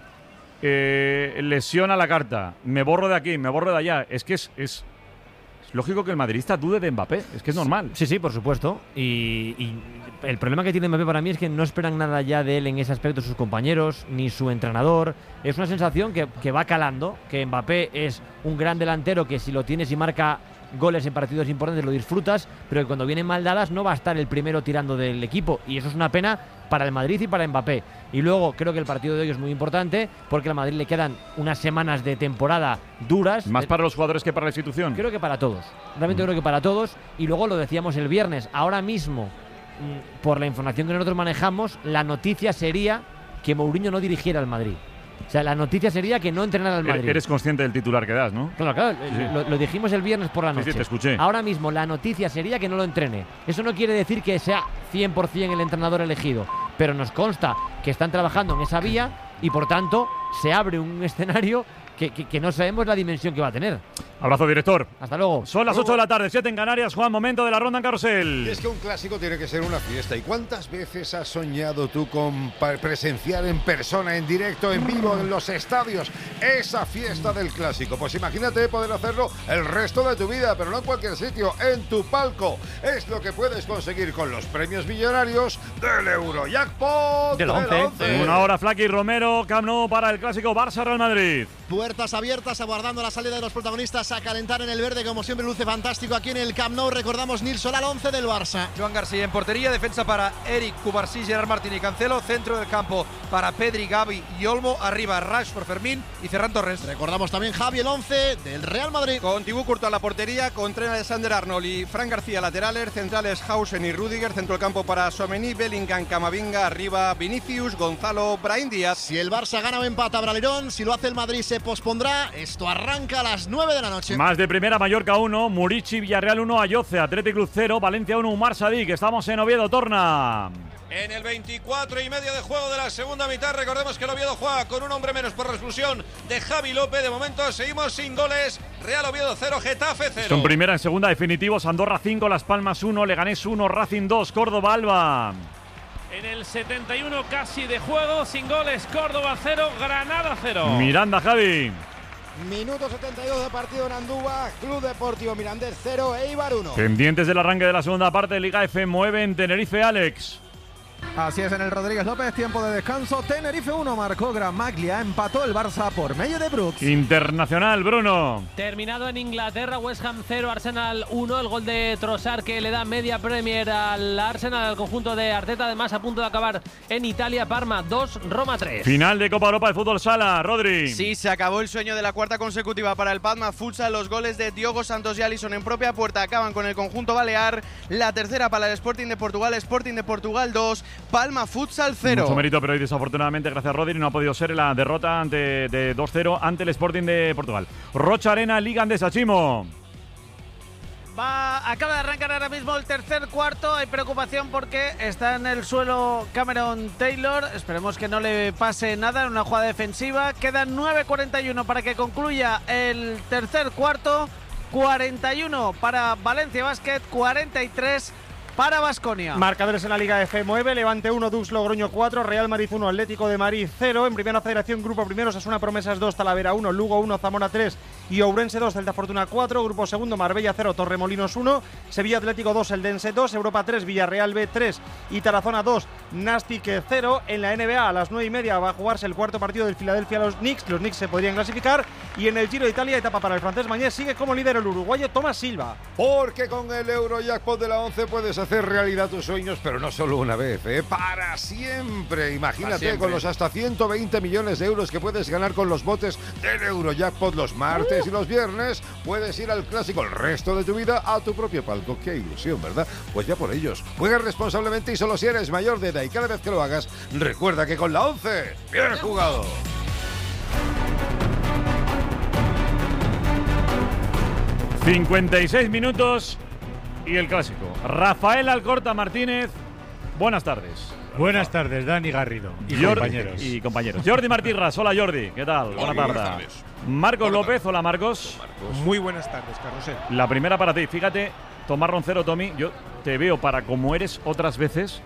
eh, lesión a la carta, me borro de aquí, me borro de allá. Es que es, es, es lógico que el madridista dude de Mbappé, es que es normal. Sí, sí, por supuesto. Y, y el problema que tiene Mbappé para mí es que no esperan nada ya de él en ese aspecto sus compañeros, ni su entrenador. Es una sensación que, que va calando, que Mbappé es un gran delantero que si lo tienes y marca goles en partidos importantes lo disfrutas, pero que cuando vienen mal dadas no va a estar el primero tirando del equipo, y eso es una pena para el Madrid y para Mbappé. Y luego creo que el partido de hoy es muy importante porque al Madrid le quedan unas semanas de temporada duras. Más para los jugadores que para la institución. Creo que para todos, realmente mm. creo que para todos. Y luego lo decíamos el viernes, ahora mismo mmm, por la información que nosotros manejamos, la noticia sería que Mourinho no dirigiera al Madrid. O sea, la noticia sería que no entrenara al Madrid. Eres consciente del titular que das, ¿no? Claro, claro. Sí. Lo, lo dijimos el viernes por la noche. Sí, sí, te escuché. Ahora mismo la noticia sería que no lo entrene. Eso no quiere decir que sea cien por cien el entrenador elegido, pero nos consta que están trabajando en esa vía y por tanto se abre un escenario que, que, que no sabemos la dimensión que va a tener. Abrazo, director. Hasta luego. Son las ocho de la tarde, siete en Canarias. Juan, momento de la ronda en carrusel. Y es que un clásico tiene que ser una fiesta. ¿Y cuántas veces has soñado tú con presenciar en persona, en directo, en vivo, en los estadios, esa fiesta del clásico? Pues imagínate poder hacerlo el resto de tu vida, pero no en cualquier sitio, en tu palco. Es lo que puedes conseguir con los premios millonarios del Eurojackpot del once. En una hora, Flaky Romero, Camp Nou para el clásico Barça-Real Madrid. Puertas abiertas, aguardando la salida de los protagonistas a calentar en el verde, como siempre luce fantástico aquí en el Camp Nou. Recordamos Nil Solal, once del Barça. Joan García en portería, defensa para Eric, Cubarsí, Gerard Martín y Cancelo, centro del campo para Pedri, Gavi y Olmo, arriba Rashford, Fermín y Ferran Torres. Recordamos también Javi, el once del Real Madrid. Con Thibaut Courtois a la portería, con Trent Alexander-Arnold y Fran García laterales, centrales Hausen y Rüdiger, centro del campo para Tchouaméni, Bellingham, Camavinga, arriba Vinicius, Gonzalo, Brahim Díaz. Si el Barça gana o empata, Bralerón, si lo hace el Madrid se pospondrá. Esto arranca a las nueve de la noche. Más de primera, Mallorca uno, Murici, Villarreal uno, Ayoce, Athletic Club cero, Valencia uno, Umar Sadik. Estamos en Oviedo, Torna. En el veinticuatro y medio de juego de la segunda mitad, recordemos que el Oviedo juega con un hombre menos por la expulsión de Javi López. De momento seguimos sin goles. Real Oviedo cero, Getafe cero. En primera, en segunda, definitivos. Andorra cinco, Las Palmas uno, Leganés uno, Racing dos, Córdoba Alba. En el setenta y uno casi de juego, sin goles, Córdoba cero, Granada cero. Miranda, Javi. Minuto setenta y dos de partido en Andúba, Club Deportivo Mirandés cero, Eibar uno. Pendientes del arranque de la segunda parte de Liga F, mueve en Tenerife, Alex. Así es, en el Rodríguez López, tiempo de descanso. Tenerife uno, marcó Gramaglia, empató el Barça por medio de Brooks. Internacional, Bruno. Terminado en Inglaterra, West Ham cero, Arsenal uno. El gol de Trossard que le da media Premier al Arsenal, al conjunto de Arteta. Además, a punto de acabar en Italia, Parma dos, Roma tres. Final de Copa Europa de Fútbol Sala, Rodri. Sí, se acabó el sueño de la cuarta consecutiva para el Parma Futsal. Los goles de Diogo Santos y Alisson en propia puerta acaban con el conjunto balear. La tercera para el Sporting de Portugal, Sporting de Portugal dos, Palma Futsal cero. Mucho mérito, pero hoy desafortunadamente, gracias a Rodri, no ha podido ser la derrota ante, de dos cero ante el Sporting de Portugal. Rocha Arena, Liga Andesa, Chimo. Va, acaba de arrancar ahora mismo el tercer cuarto. Hay preocupación porque está en el suelo Cameron Taylor. Esperemos que no le pase nada en una jugada defensiva. Quedan nueve cuarenta y uno para que concluya el tercer cuarto. cuarenta y uno para Valencia Basket, cuarenta y tres para Baskonia. Marcadores en la Liga F nueve, Levante uno, Dux Logroño cuatro, Real Madrid uno, Atlético de Madrid cero. En Primera Federación, Grupo Primero, Osasuna Promesas dos, Talavera uno, Lugo uno, Zamora tres y Ourense dos, Celta Fortuna cuatro, Grupo Segundo, Marbella cero, Torremolinos uno, Sevilla Atlético dos, Eldense dos, Europa tres, Villarreal B tres y Tarazona dos, Nastic cero. En la N B A a las nueve y media va a jugarse el cuarto partido del Filadelfia a los Knicks, los Knicks se podrían clasificar, y en el Giro de Italia, etapa para el francés Mañé, sigue como líder el uruguayo Tomás Silva. Porque con el Eurojackpot de la once puedes hacer realidad tus sueños, pero no solo una vez, ¿eh? Para siempre. Imagínate para siempre. Con los hasta ciento veinte millones de euros que puedes ganar con los botes del Eurojackpot los martes uh. y los viernes. Puedes ir al clásico el resto de tu vida a tu propio palco. Qué ilusión, ¿verdad? Pues ya por ellos. Juega responsablemente y solo si eres mayor de edad, y cada vez que lo hagas, recuerda que con la once, bien jugado. cincuenta y seis minutos y el clásico. Rafael Alcorta Martínez, buenas tardes. Buenas tardes, Dani Garrido y Jordi, compañeros. Y compañeros. Jordi Martínez, hola Jordi, ¿qué tal? Buenas tardes. Marcos López, hola Marcos. Marcos. Muy buenas tardes, Carrusel. La primera para ti, fíjate, Tomás Roncero, Tommy, yo te veo para como eres otras veces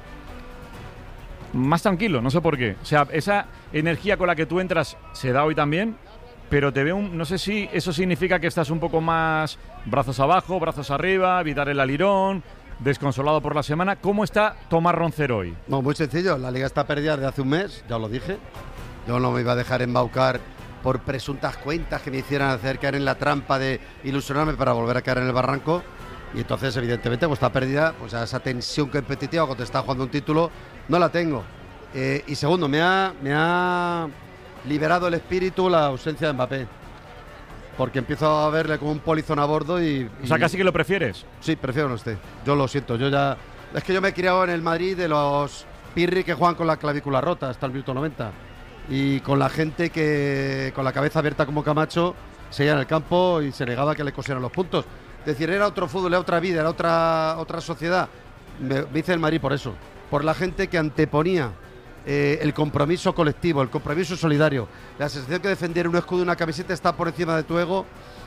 más tranquilo, no sé por qué. O sea, esa energía con la que tú entras se da hoy también, pero te veo, un, no sé si eso significa que estás un poco más brazos abajo, brazos arriba, evitar el alirón, desconsolado por la semana. ¿Cómo está Tomás Roncero hoy? No, muy sencillo, la liga está perdida desde hace un mes, ya os lo dije. Yo no me iba a dejar embaucar por presuntas cuentas que me hicieran hacer caer en la trampa de ilusionarme para volver a caer en el barranco. Y entonces, evidentemente, pues está perdida, pues esa tensión competitiva cuando te está jugando un título, no la tengo. Eh, y segundo, me ha, me ha liberado el espíritu la ausencia de Mbappé. Porque empiezo a verle como un polizón a bordo y... O sea, casi que lo prefieres. Sí, prefiero no esté. Yo lo siento, yo ya... Es que yo me he criado en el Madrid de los pirri que juegan con la clavícula rota hasta el minuto noventa. Y con la gente que, con la cabeza abierta como Camacho, seguía en el campo y se negaba que le cosieran los puntos. Es decir, era otro fútbol, era otra vida, era otra, otra sociedad. Me, me hice el Madrid por eso. Por la gente que anteponía eh, el compromiso colectivo, el compromiso solidario. La sensación que defender un escudo y una camiseta está por encima de tu ego.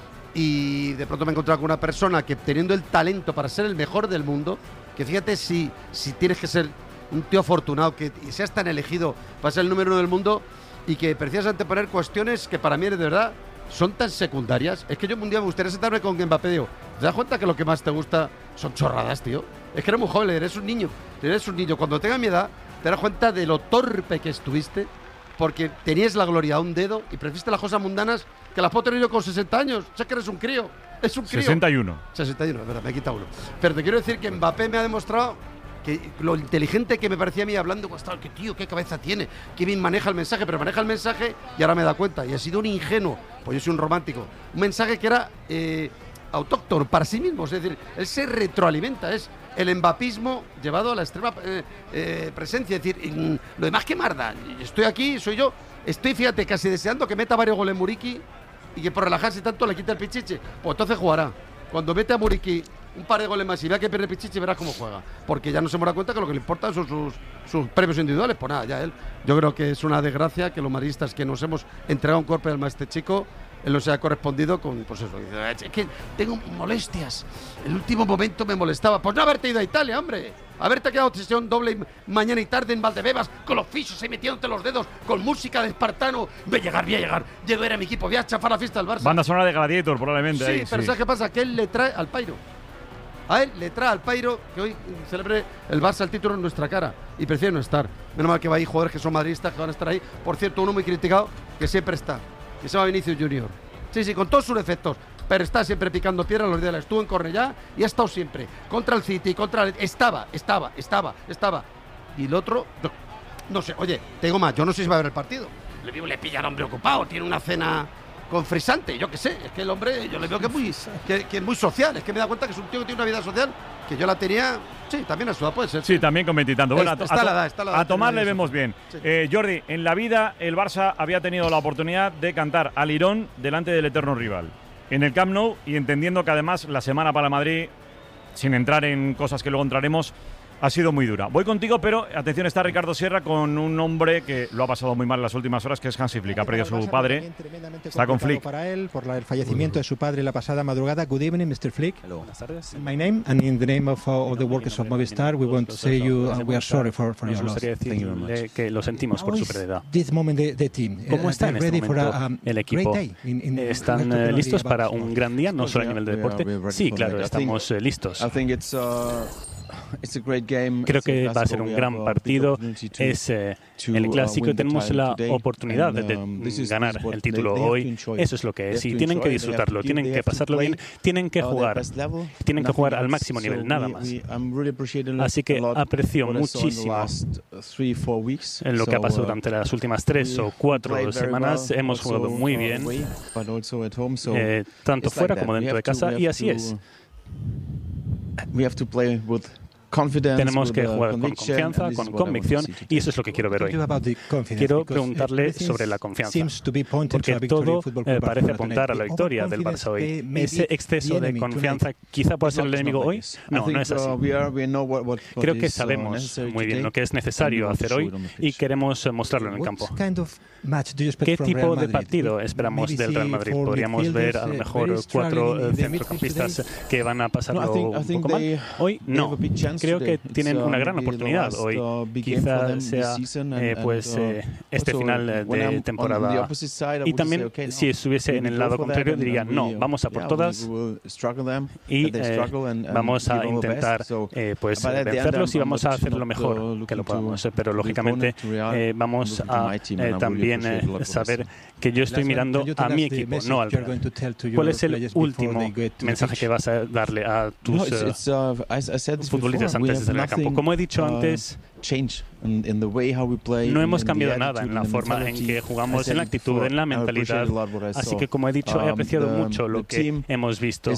Y de pronto me he encontrado con una persona que, teniendo el talento para ser el mejor del mundo, que fíjate si, si tienes que ser un tío afortunado, que seas tan elegido para ser el número uno del mundo y que prefieras anteponer cuestiones que para mí de verdad son tan secundarias. Es que yo un día me gustaría sentarme con Mbappé, digo, ¿te das cuenta que lo que más te gusta son chorradas, tío? Es que eres muy joven, eres un niño, eres un niño. Cuando tengas mi edad, te das cuenta de lo torpe que estuviste, porque tenías la gloria a un dedo y preferiste las cosas mundanas que las puedo tener yo con sesenta años. O sea que eres un crío, es un crío. sesenta y uno. sesenta y uno, es verdad, me he quitado uno. Pero te quiero decir que Mbappé me ha demostrado que lo inteligente que me parecía a mí hablando, pues, qué tío, qué cabeza tiene, qué bien maneja el mensaje, pero maneja el mensaje y ahora me da cuenta. Y ha sido un ingenuo, pues yo soy un romántico. Un mensaje que era eh, autóctono para sí mismo, es decir, él se retroalimenta, es el embapismo llevado a la extrema eh, eh, presencia. Es decir, en, lo demás que marda, estoy aquí, soy yo, estoy, fíjate, casi deseando que meta varios goles Muriqui y que por relajarse tanto le quite el pichiche. Pues entonces jugará. Cuando mete a Muriqui un par de goles más y vea que pierde Pichichi, verás cómo juega. Porque ya no se me da cuenta que lo que le importa son sus, sus premios individuales. Pues nada, ya él. Yo creo que es una desgracia que los madridistas que nos hemos entregado un cuerpo al este chico, él no se ha correspondido con, pues eso. Es que tengo molestias. El último momento me molestaba. Pues no haberte ido a Italia, hombre. Haberte quedado sesión doble mañana y tarde en Valdebebas, con los fichos ahí metiéndote los dedos, con música de espartano. Voy a llegar, voy a llegar. Yo era mi equipo, voy a chafar la fiesta del Barça. Banda sonora de Gladiator, probablemente. Sí, ahí, pero sí. ¿sabes qué pasa? Que él le trae al Pairo. A él le trae al Pairo que hoy celebre el Barça el título en nuestra cara y prefiere no estar. Menos mal que va ahí jugadores que son madridistas que van a estar ahí. Por cierto, uno muy criticado que siempre está, que se llama Vinicius Junior. Sí, sí, con todos sus defectos, pero está siempre picando piedra los días. Estuvo en Cornellá y ha estado siempre contra el City, contra el... Estaba, estaba, estaba, estaba. Y el otro, no, no sé, oye, te digo más, yo no sé si va a ver el partido. Le vivo, le pilla al hombre ocupado, tiene una cena con frisante, yo qué sé, es que el hombre, yo le veo que es muy, que, que es muy social, es que me da cuenta que es un tío que tiene una vida social que yo la tenía, sí, también a su edad puede ser. Sí, también con veintitantos. Bueno, está, está a, la edad, está la edad, a Tomás le vemos bien. Sí. Eh, Jordi, en la vida el Barça había tenido la oportunidad de cantar al Lirón delante del eterno rival. En el Camp Nou, y entendiendo que además la semana para Madrid, sin entrar en cosas que luego entraremos, ha sido muy dura. Voy contigo, pero atención, está Ricardo Sierra con un hombre que lo ha pasado muy mal en las últimas horas, que es Hansi Flick. Ha perdido a su padre. Está con Flick. Para él, por la, el fallecimiento de su padre la pasada madrugada. Good evening, mister Flick. Hello. Buenas tardes. In my name and in the name of uh, all the workers of Movistar, we want to say you uh, we are sorry for, for your Nos loss. gustaría decirle que lo sentimos por su pérdida. This moment the, the team. ¿Cómo está en este ready for momento a, um, el equipo? great day in, in, ¿Están eh, listos para un gran día, no solo a nivel de deporte? Sí, claro, estamos eh, listos. Creo que va a ser un gran partido. Es eh, el clásico y tenemos la oportunidad de, de ganar el título hoy. Eso es lo que es. Y tienen que disfrutarlo, tienen que pasarlo bien, tienen que jugar. Tienen que jugar al máximo nivel, nada más. Así que aprecio muchísimo en lo que ha pasado durante las últimas tres o cuatro semanas. Hemos jugado muy bien, eh, tanto fuera como dentro de casa, y así es. Tenemos que jugar con confianza, con convicción, y eso es lo que quiero ver hoy. Quiero preguntarle sobre la confianza, porque todo eh, parece apuntar a la victoria del Barça hoy. ¿Ese exceso de confianza quizá pueda ser el enemigo hoy? No, no es así. Creo que sabemos muy bien lo que es necesario hacer hoy y queremos mostrarlo en el campo. ¿Qué tipo de partido esperamos del Real Madrid? Podríamos ver a lo mejor cuatro centrocampistas que van a pasarlo un poco mal. Hoy no. Creo que tienen una gran oportunidad hoy. Quizá sea eh, pues eh, este final de temporada. Y también si estuviese en el lado contrario diría no, vamos a por todas y eh, vamos a intentar eh, pues vencerlos y vamos a hacer lo mejor que lo podamos. Pero lógicamente eh, vamos a eh, también eh, saber que yo estoy mirando a mi equipo, no al Real. ¿Cuál es el último mensaje que vas a darle a tus uh, futbolistas antes de salir al campo? Como he dicho antes, no hemos cambiado nada en la forma en que jugamos, en la actitud, en la mentalidad. Así que, como he dicho, he apreciado mucho lo que hemos visto.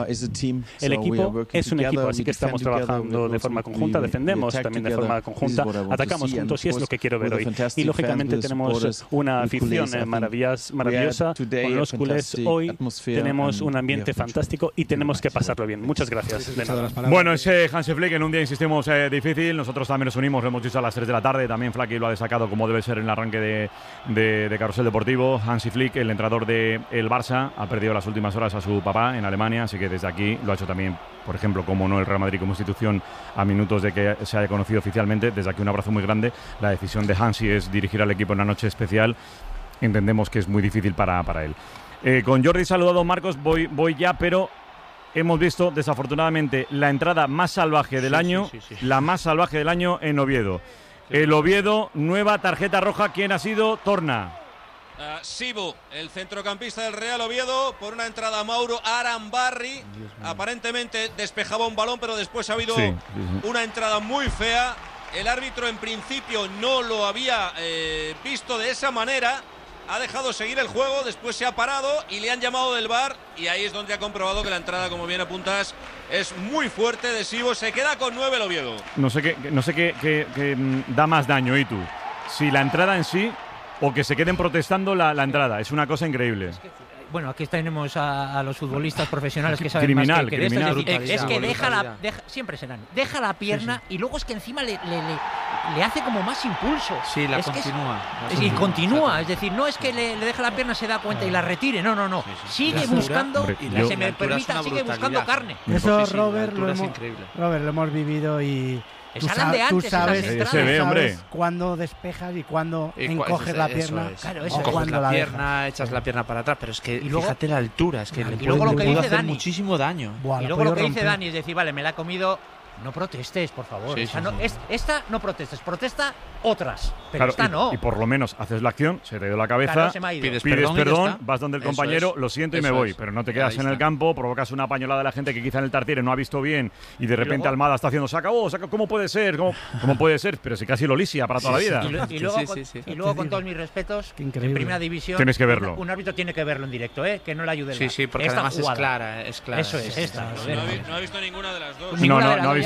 El equipo es un equipo, así que estamos trabajando de forma conjunta, defendemos también de forma conjunta, atacamos juntos y es lo que quiero ver hoy. Y lógicamente tenemos una afición maravillosa con los culés. Hoy tenemos un ambiente fantástico y tenemos que pasarlo bien. Muchas gracias. De nada. Bueno, ese Hansi Flick en un día, insistimos, eh, difícil. Nosotros también nos unimos, lo hemos dicho a las tres de la tarde. También Flaky lo ha destacado como debe ser en el arranque de, de, de Carrusel Deportivo. Hansi Flick, el entrenador del Barça, ha perdido las últimas horas a su papá en Alemania, así que desde aquí lo ha hecho también, por ejemplo, como no el Real Madrid como institución, a minutos de que se haya conocido oficialmente. Desde aquí un abrazo muy grande. La decisión de Hansi es dirigir al equipo en una noche especial. Entendemos que es muy difícil para, para él. Eh, con Jordi saludado, Marcos, voy, voy ya, pero hemos visto desafortunadamente la entrada más salvaje del sí, año, sí, sí, sí. la más salvaje del año en Oviedo. Sí. El Oviedo, nueva tarjeta roja, ¿quién ha sido? Torna. Uh, Sibu, el centrocampista del Real Oviedo, por una entrada a Mauro Arambarri. Aparentemente despejaba un balón, pero después ha habido sí, sí, sí. una entrada muy fea. El árbitro en principio no lo había eh, visto de esa manera. Ha dejado seguir el juego, después se ha parado y le han llamado del V A R y ahí es donde ha comprobado que la entrada, como bien apuntas, es muy fuerte de Sibo. Se queda con nueve el Oviedo. No sé qué, no sé qué, qué, qué da más daño, ¿y tú? Si la entrada en sí o que se queden protestando la, la entrada. Es una cosa increíble. Bueno, aquí tenemos a, a los futbolistas profesionales que saben criminal, más que, que criminal. de esto. Es, es que deja la, deja, siempre serán, deja la pierna sí, sí. y luego es que encima le, le, le, le hace como más impulso. Sí, la es continúa. Es, la y continúa, es decir, no es que le, le deja la pierna, se da cuenta y la retire, no, no, no. Sí, sí. Sigue la buscando, hombre, yo, se me permita, sigue buscando carne. Eso, sí, sí, Robert, lo hemos, Robert, lo hemos vivido y... Tú, sa de antes, tú sabes, se se ve, hombre. cuándo despejas y cuándo y encoges es, la pierna. Eso es. Claro, eso Coges la, la pierna, echas la pierna para atrás, pero es que y luego, fíjate la altura, es que le y luego puede, lo que dice hacer Dani. muchísimo daño. Buah, y luego lo que romper. dice Dani es decir, vale, me la he comido. No protestes, por favor. Sí, esta, sí, no, sí. Es, esta no protestes, protesta otras. Pero claro, esta y, no. Y por lo menos haces la acción, se te dio la cabeza, claro, se me ha ido. pides, pides perdón, perdón vas donde el compañero, es. lo siento y me voy. Es. Pero no te quedas en el campo, provocas una pañolada de la gente que quizá en el Tartiere no ha visto bien y de repente luego, Almada está haciendo, se acabó, se acabó, ¿cómo puede ser? ¿Cómo, ¿Cómo puede ser? Pero si casi lo lisia para toda sí, la vida. Y, lo, y luego, sí, con, sí, sí. Y luego con todos mis respetos, en primera división, tienes que verlo. Un, un árbitro tiene que verlo en directo, ¿eh? Que no le ayude el Sí, sí, porque esta además jugada. es clara, es clara. Eso es, esta. No ha visto ninguna de las dos. No, no, no ha visto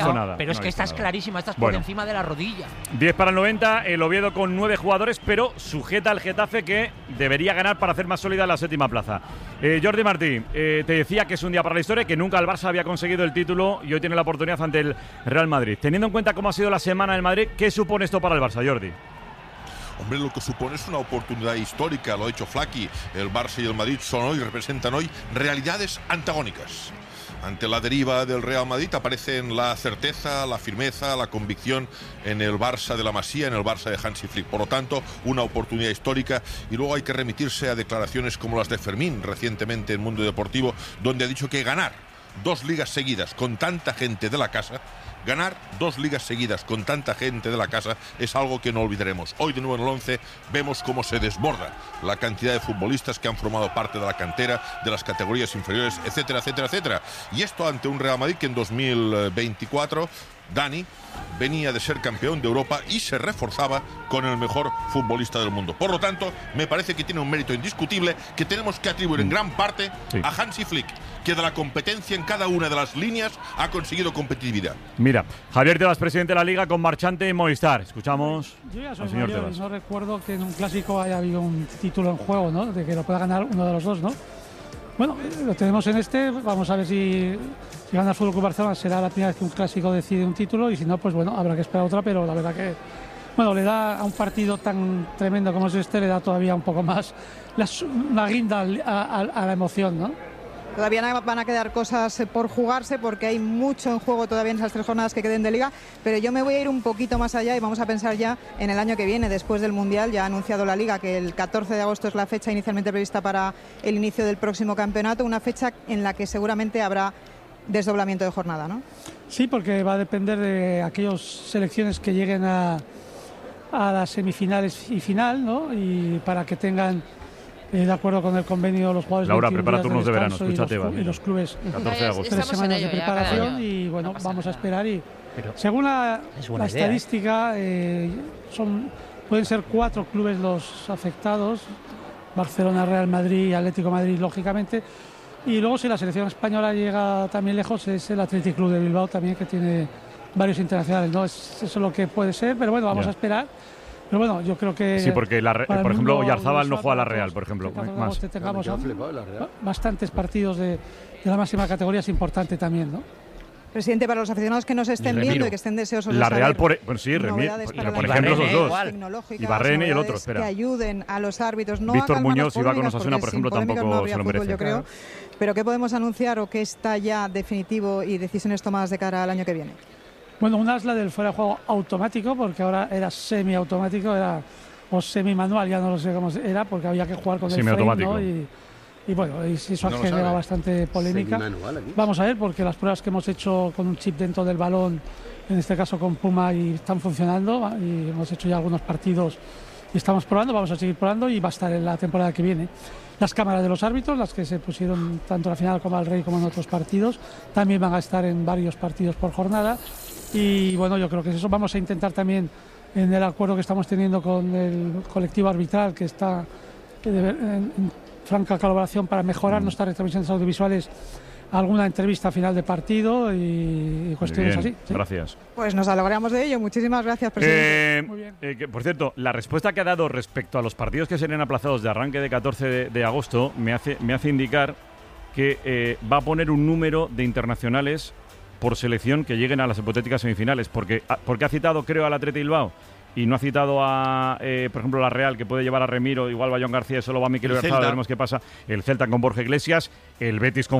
visto nada. Pero es no que esta es nada. clarísima, esta es Bueno. por encima de la rodilla. diez para el noventa, el Oviedo con nueve jugadores, pero sujeta al Getafe, que debería ganar para hacer más sólida la séptima plaza. Eh, Jordi Martí, eh, te decía que es un día para la historia, que nunca el Barça había conseguido el título y hoy tiene la oportunidad ante el Real Madrid. Teniendo en cuenta cómo ha sido la semana del Madrid, ¿qué supone esto para el Barça, Jordi? Hombre, lo que supone es una oportunidad histórica, lo ha dicho Flaky. El Barça y el Madrid son hoy, representan hoy realidades antagónicas. Ante la deriva del Real Madrid aparecen la certeza, la firmeza, la convicción en el Barça de la Masía, en el Barça de Hansi Flick. Por lo tanto, una oportunidad histórica, y luego hay que remitirse a declaraciones como las de Fermín recientemente en Mundo Deportivo, donde ha dicho que ganar dos ligas seguidas con tanta gente de la casa, ganar dos ligas seguidas con tanta gente de la casa es algo que no olvidaremos. Hoy de nuevo en el once vemos cómo se desborda la cantidad de futbolistas que han formado parte de la cantera, de las categorías inferiores, etcétera, etcétera, etcétera. Y esto ante un Real Madrid que en dos mil veinticuatro, Dani, venía de ser campeón de Europa y se reforzaba con el mejor futbolista del mundo. Por lo tanto, me parece que tiene un mérito indiscutible que tenemos que atribuir en gran parte sí. a Hansi Flick, que de la competencia en cada una de las líneas ha conseguido competitividad. Mira, Javier Tebas, presidente de la Liga, con Marchante y Movistar. Escuchamos Yo ya al soy señor mayor Tebas. y no recuerdo que en un clásico haya habido un título en juego, ¿no? De que lo pueda ganar uno de los dos, ¿no? Bueno, lo tenemos en este, vamos a ver si, si gana el Fútbol Club Barcelona, será la primera vez que un clásico decide un título, y si no, pues bueno, habrá que esperar otra, pero la verdad que, bueno, le da a un partido tan tremendo como es este, le da todavía un poco más la, una guinda a, a, a la emoción, ¿no? Todavía van a quedar cosas por jugarse porque hay mucho en juego todavía en esas tres jornadas que queden de Liga, pero yo me voy a ir un poquito más allá y vamos a pensar ya en el año que viene, después del Mundial. Ya ha anunciado la Liga que el catorce de agosto es la fecha inicialmente prevista para el inicio del próximo campeonato, una fecha en la que seguramente habrá desdoblamiento de jornada, ¿no? Sí, porque va a depender de aquellas selecciones que lleguen a, a las semifinales y final, ¿no? Y para que tengan, Eh, de acuerdo con el convenio, los jugadores. Laura, prepara turnos de, de verano, escúchate. Y los, y los clubes, catorce de agosto. tres semanas ello, de preparación y bueno, no vamos a esperar. Y Pero según la, buena la idea, estadística, eh, son, pueden ser cuatro clubes los afectados: Barcelona, Real Madrid y Atlético de Madrid, lógicamente. Y luego, si la selección española llega también lejos, es el Athletic Club de Bilbao también, que tiene varios internacionales, ¿no? Es, eso es lo que puede ser, pero bueno, vamos Ya. a esperar. Pero bueno, yo creo que. Sí, porque, la, para el por ejemplo, mundo Oyarzábal no audiovisual, juega a la para Real, todos, por ejemplo. que cada Más. uno tengamos Me quedo flipado, la Real. bastantes partidos de, de la máxima categoría es importante también, ¿no? Presidente, para los aficionados que nos estén viendo y que estén deseosos de La saber Real, por, bueno, sí, Remir, novedades pero para por la ejemplo, Liga, los dos. tecnológicas, Y Barrene y el otro, novedades espera. que ayuden a los árbitros, no Víctor a calmar Muñoz, las si va con polémicas, Osasuna, porque por sin ejemplo, polémicas tampoco no habría se lo fútbol, merece. yo creo. Pero ¿qué podemos anunciar o qué está ya definitivo y decisiones tomadas de cara al año que viene? Bueno, una es la del fuera de juego automático, porque ahora era semiautomático, era o semi-manual, ya no lo sé cómo era, porque había que jugar con el frame, ¿no? Y, y bueno, y eso ha No lo generado sabe. bastante polémica. Semi-manual aquí. Vamos a ver, porque las pruebas que hemos hecho con un chip dentro del balón, en este caso con Puma, y están funcionando, y hemos hecho ya algunos partidos y estamos probando, vamos a seguir probando y va a estar en la temporada que viene. Las cámaras de los árbitros, las que se pusieron tanto en la final como al Rey como en otros partidos, también van a estar en varios partidos por jornada. Y bueno, yo creo que eso vamos a intentar también, en el acuerdo que estamos teniendo con el colectivo arbitral, que está en, en franca colaboración para mejorar nuestras retransmisiones audiovisuales, alguna entrevista final de partido y, y cuestiones Muy bien, así. ¿sí? Gracias. Pues nos alegramos de ello. Muchísimas gracias, presidente. Eh, Muy bien. eh, que, por cierto, la respuesta que ha dado respecto a los partidos que serían aplazados de arranque de catorce de, de agosto me hace, me hace indicar que eh, va a poner un número de internacionales por selección que lleguen a las hipotéticas semifinales, porque, a- porque ha citado, creo, al Athletic Bilbao y no ha citado a, eh, por ejemplo, la Real, que puede llevar a Remiro, igual va John García, solo va Mikel El Oyarzabal, Celta. veremos qué pasa, el Celta con Borja Iglesias, el Betis con